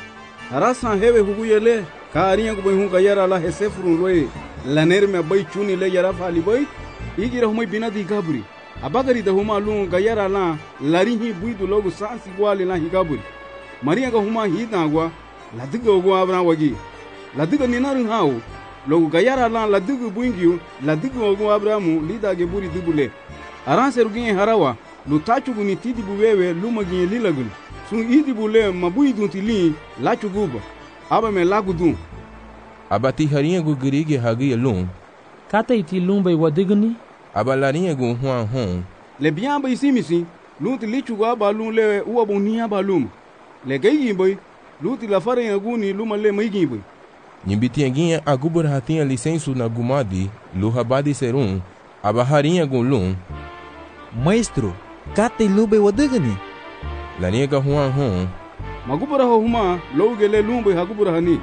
S3: Arasan hewe huguyele, ka arinha gubay hunga yara la hesefurun loe, la nerme bay chuni le yara fali bay, igira humay binadi gabri. Abagari da huma lu ga yara la, larinhi buidu logo sansi gwali la higabri. Maria ga huma hidagwa, la diga ogwa abran wagi. La diga ninarin hao, logo ga yara la la diga buingiu, la diga ogwa abramu lida ge buri dibule. Aran seruginye harawa, lu tachugu ni tidi buwewe luma ginye lilagul. Sun idi bule mabui dunti li, lachu guba. Aba me lagu dun.
S4: Aba ti harinha gu girigi hagi lum.
S10: Kata iti lumba i wadigani?
S4: Aba larinha gu huan hon.
S3: Le biamba isimisi, lunti lichu gu aba lum le uwa boni aba lum. Le gayi boy, lunti la fare yaguni luma le maigi boy.
S4: Nyimbiti ginye agubur hatinha licensu na gumadi, lu habadi serum, aba harinha gu lum.
S11: Maestro, kata ilube wadigani?
S4: Laniega huan hon.
S3: Magubura huma, logele lumbe hagubura hani.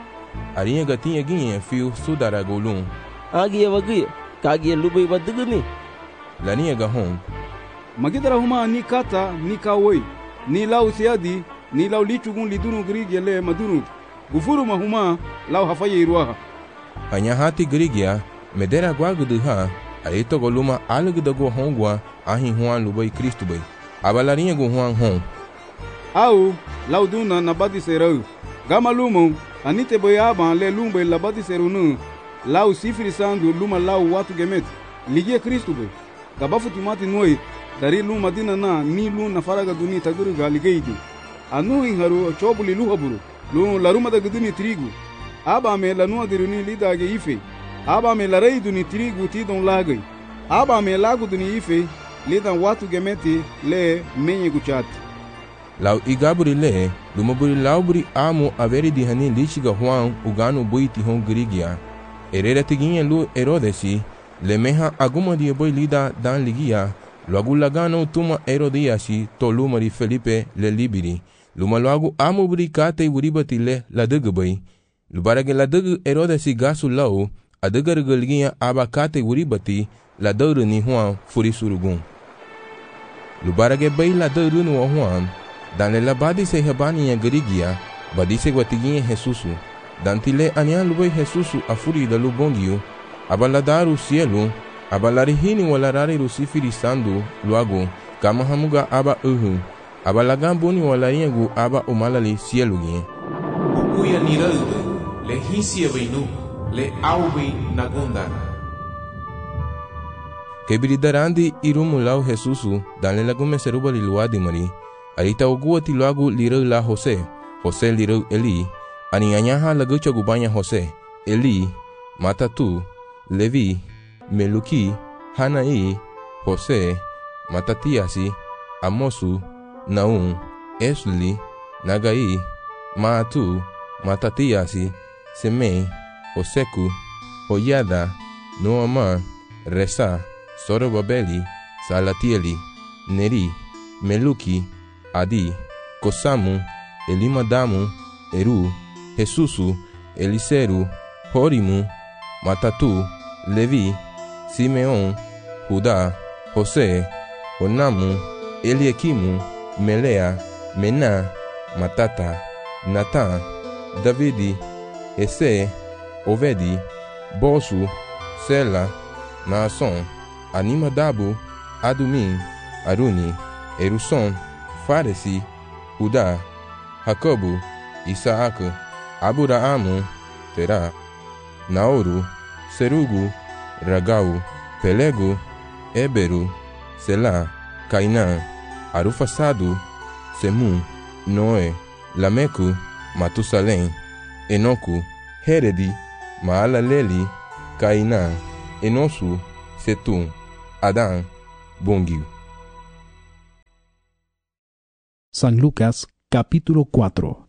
S4: Arinha tinha ginye fiu sudara golum.
S8: Agia wagia, kagia lube wadigani?
S4: Laniega hon.
S3: Magidara huma ni kata ni kawoi, ni lau siadi, ni lau lichugun lidunu grigele madunu. Gufuru mahuma lau hafaye iruaha.
S4: Anyahati grigia, medera guaguduha, aito goluma alugdago hongwa, ahi huan lubai Kristu bai. Abalarinha gu huan hon.
S3: Au, lau duna na badi serau. Gama lumo, anite boy aban le lumbe la badi serunu. Lau sifri sandu luma lau watu gemet. Ligie Kristu bai. Gabafu timati noi, dari luma dina na ni lu na faraga duni taguru ga ligeidi. Anu inharu chobuli luhaburu. Lu laruma da guduni trigu. Aba me la nua diruni lidage ife. Aba me la rei duni trigu tidon lagai. Aba me lagu duni ife. Lidan watu gemeti le menye guchat.
S4: Lau igaburi le, lumaburi lauburi amo averi di hani lichiga huan ugano buiti hon grigia. Erera tiginha lu erodesi, le meha aguma di boi lida dan ligia, luagu lagano tuma erodiasi to lumari Felipe le libiri. Luma luagu amo buri kate uribati le la degabay. Lubarage la deg erodesi gasu lau, adegargaligia aba kate uribati la dauru ni huan furisurugun. Lubarage bay la dauru no huan, dan le labadi se habani ya grigia, badi se guatiginha Jesusu. Dan tile anian lubay Jesusu afuri da lubongiu, abaladaru cielo, abalarihini walarari rusifiri sandu, luago, kama hamuga aba uhu, abalagambuni walariengu aba umalali cielo gien.
S6: Uguya niralde, le hisia beinu, le aubi nagundar.
S4: Kebridarandi irumulau Jesusu, dan le lagume seruba liluadi mari, arita uguati luagu lirau la Jose, Jose lirau Eli, anianyaha lagucha gubanya Jose, Eli, Matatu, Levi, Meluki, Hanai, Jose, Matatiasi, Amosu, Naum, Esli, Nagai, Maatu, Matatiasi, Semei, Oseku, Hoyada, Noama, Resa, Sorobabeli, Salatieli, Neri, Meluki, Adi, Kosamu, Elimadamu, Eru, Jesusu, Eliseru, Horimu, Matatu, Levi, Simeon, Judá, José, Onamu, Eliequimu, Melea, Mená, Matata, Natã, Davidi, Esse, Ovedi, Bosu, Sela, Naasson, Animadabu, Adumim, Aruni, Erusson, Faresi, Judá, Jacobo, Isaac, Aburaamu, Terá, Naoru, Serugu, Ragau, Pelego, Éberu, Selá, Cainã, Arufasado, Semu, Noé, Lameco, Matusalém, Enoku, Heredi, Maalaleli, Cainã, Enosu, Setum, Adán, Bungio.
S2: San Lucas, capítulo cuatro.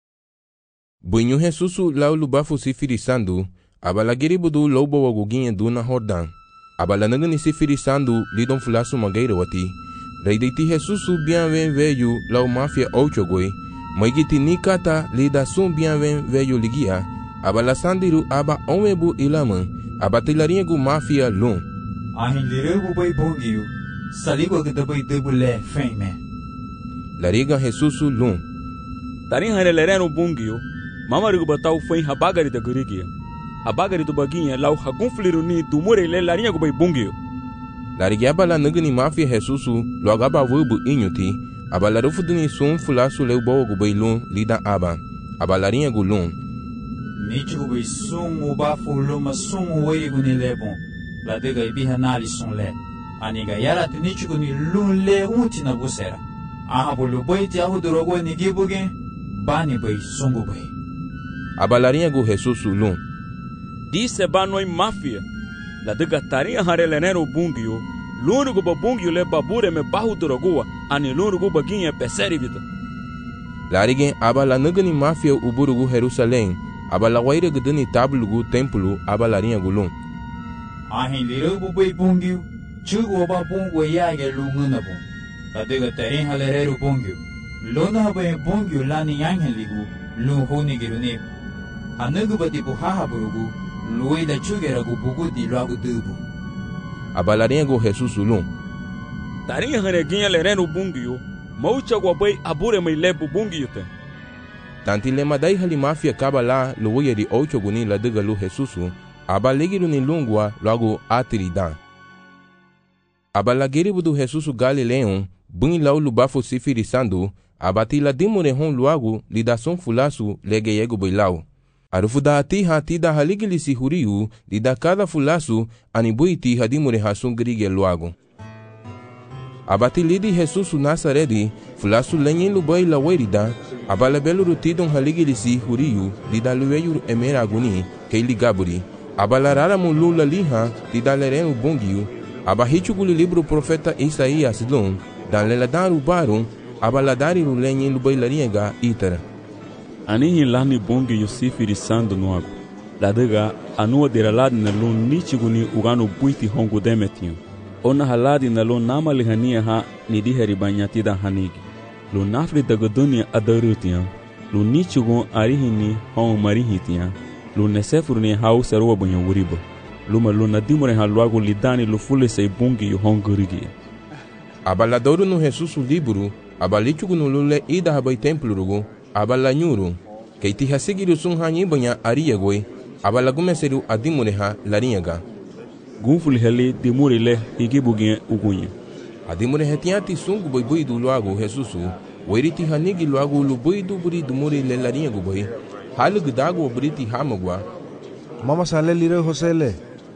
S4: Bunyo Jesusu lau lubafu sifirisando, abalagiri budu lobo waguginha duna Jordan. Abalanagani sifirisando lidon fulasu mageira wati. Reiditi Jesusu bienven veio lau mafia ochogoi. Maigiti nikata lida sum bienven veio ligia. Abalasandiru aba omebu ilaman. Abatilaringu mafia lum.
S11: Ahin liregu bai bongio. Saligo gadabai debule feme.
S4: Lariga Jesusu lum.
S1: Tarin hanelereno bungio. Mamarigu batau foi habagari da gurigia. Habagari do baguinha lau hagunfliru ni do murele larinha go bai bungio.
S4: Larigia bala nagani mafia Jesusu logo abavubu inyuti. Abalarufu dini sum fulasu leu boa go bai lum lida aba. Abalarinha go lum.
S11: Nichu bai sum ubafu luma sum wei go ni lebon. La dega ibiha nali son le. Aniga yara te nichu go ni lum le unti na busera. Aha bolu bai ti ahu dorogo ni gibuge. Bani bai sungu bai.
S4: Abalarinha go Jesusu lum.
S1: Disse banoi mafia. La dega tarinha harelenero bungio. Luno go bungio le babure me bahu dorogua. Ani luno go baguinha peseri vida.
S4: Larigen abala nagani mafia uburugu Jerusalém. Abala waire gudani tablugu templo abalarinha go lum.
S11: Ahin lirugu bai bungio. Chugo ba bungo yage lunguna bung. La dega tarinha lerero bungio. Lona bai bungio lani yangen ligu. Lung honi girune. Anagu bati buhaha burugu. Luida chugera go bugu di logo dubu.
S4: Abalarinha go Jesusu lum.
S1: Tarinha haneguinha lereno bungio. Maucha go bai abure mai lebu bungio te.
S4: Tanti lema dai hali mafia kabala luia di ocho guni la dega lu Jesusu. Abalegiru ni lungua logo atiridan. Abalagiri budu Jesusu Galileon. Bun lau lubafo sifirisando. Abati la dimure hon luago lidason fulasu legeyego boilau. Arufu da ati hati da haligili si huriu di da cada fulasu anibuiti hadimure hasun grige luago. Abati lidi Jesusu Nazaredi fulasu lenyen lubai la werida abalabelu rutidon haligili si huriu di da lueyu emera aguni keili gaburi. Abalarara mulula liha di da lerenu bongiu. Abahichuguli libro profeta Isaías lum dan leladaru barum abaladari rulenyen lubai lariega itara.
S1: Ani lani bongi yosifiri sando noago. La dega anua deraladi na lon nichiguni ugano buiti hongo demetinho. Ona haladi na lon nama lihania ha ni diheri banyatida hanigi. Lo nafri dagodunia adarutia. Lo nichigun arihini hon marihitia. Lo nesefuru ni hau seruwa bunyo wuribo. Luma lo nadimure haluago lidani lo fule sei bongi yu hongorigi.
S4: Abaladoru no Jesusu liburu. Abalichugunu lule ida habai templo rugo. Abalanyuru, que iti hasigiru sun hanyi banya ariyagoi, abalagumeseru adimureha larinyaga.
S1: Gunful heli dimuri le higibugin ugunye.
S4: Adimureha tiati sungu boi boi du luago Jesusu, wairiti hanigi luago lu boi du buri dumuri le larinyagu boi, halu gudago buriti hamagwa.
S5: Mama sale lire Josele.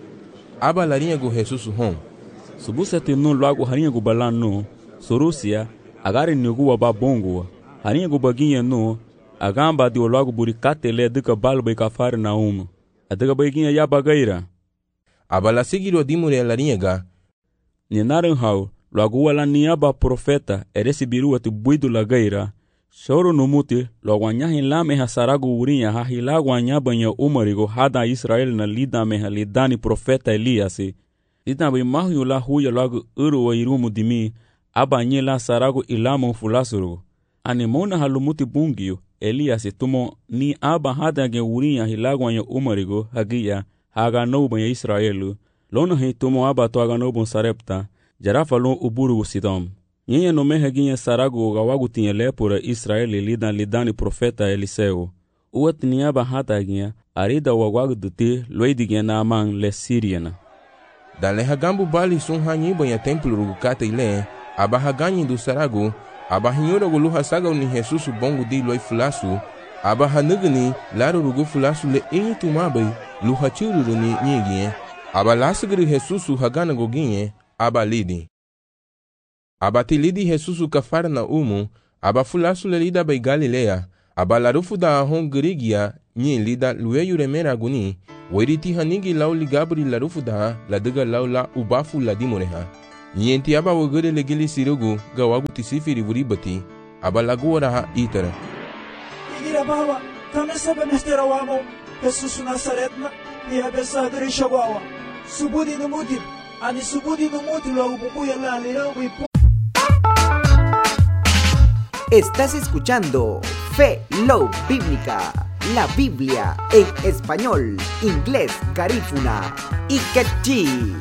S4: Aba larinyagu Jesusu hon.
S1: Subuseti no luago harinyagu balano, sorusia, agari nugu waba bongo. Harinha go baguinha no, a gamba de logo buricate le duca balba e cafar na uma. A duca baguinha ya bagaira.
S4: A bala seguiu dimure larinha.
S1: Ninaran hau, logo ela niaba profeta, e recebiru atu buido lagaira. Choro no muti, logo anyahin la meha sarago urinha, ha hilago anyabanha umarigo, hada Israel na lida meha lidani profeta Eliasi. Lida bem mahu la huya logo uru wa irumu dimi, abanye la sarago ilamo fulasuru. Anemona halumuti bungio, Elias tumo ni aba hada ge urinha hilagwanya umarigo, hagia, haga noubanya Israelu, lona he tumo aba to haga noubon sarepta, jarafa lon uburu sidom. Nyenye no meha ginha sarago gawagu tinha lepura Israeli lidan lidani profeta Eliseu. Uat ni aba hada ginha, arida wagwagu duti, loidi ginha na amang le Siriana.
S4: Dale hagambu bali sun hanyi banya templo rugukate ile, aba haganyi du sarago, aba hinyora gulu hasaga ni Jesusu bongo di loi fulasu, aba hanugani laro rugu fulasu le inyi tumabai, lu hachuru ni nyigien, aba lasagri Jesusu hagana goginye, aba lidi. Aba tilidi Jesusu kafara na umu, aba fulasu le lida bai Galilea, aba larufu da ahon grigia, nyin lida luwe yure mera guni wairiti hanigi lau ligabri la rufuda la daga lau la ubafu la dimoreha nyin ti aba wogere legili sirugu ga wagu tisifiri vuri bati aba lagu waraha itara
S18: igira bawa kame sabe mestera wamo Jesus Nazaretna ni habesa diri shawawa subudi numuti ani subudi numuti lo ububu ya la lira wipu.
S19: Estás escuchando Fe Love Bíblica, la Biblia en español, inglés, garífuna y quechí.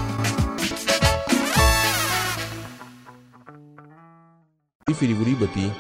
S4: Ifiri vuri bati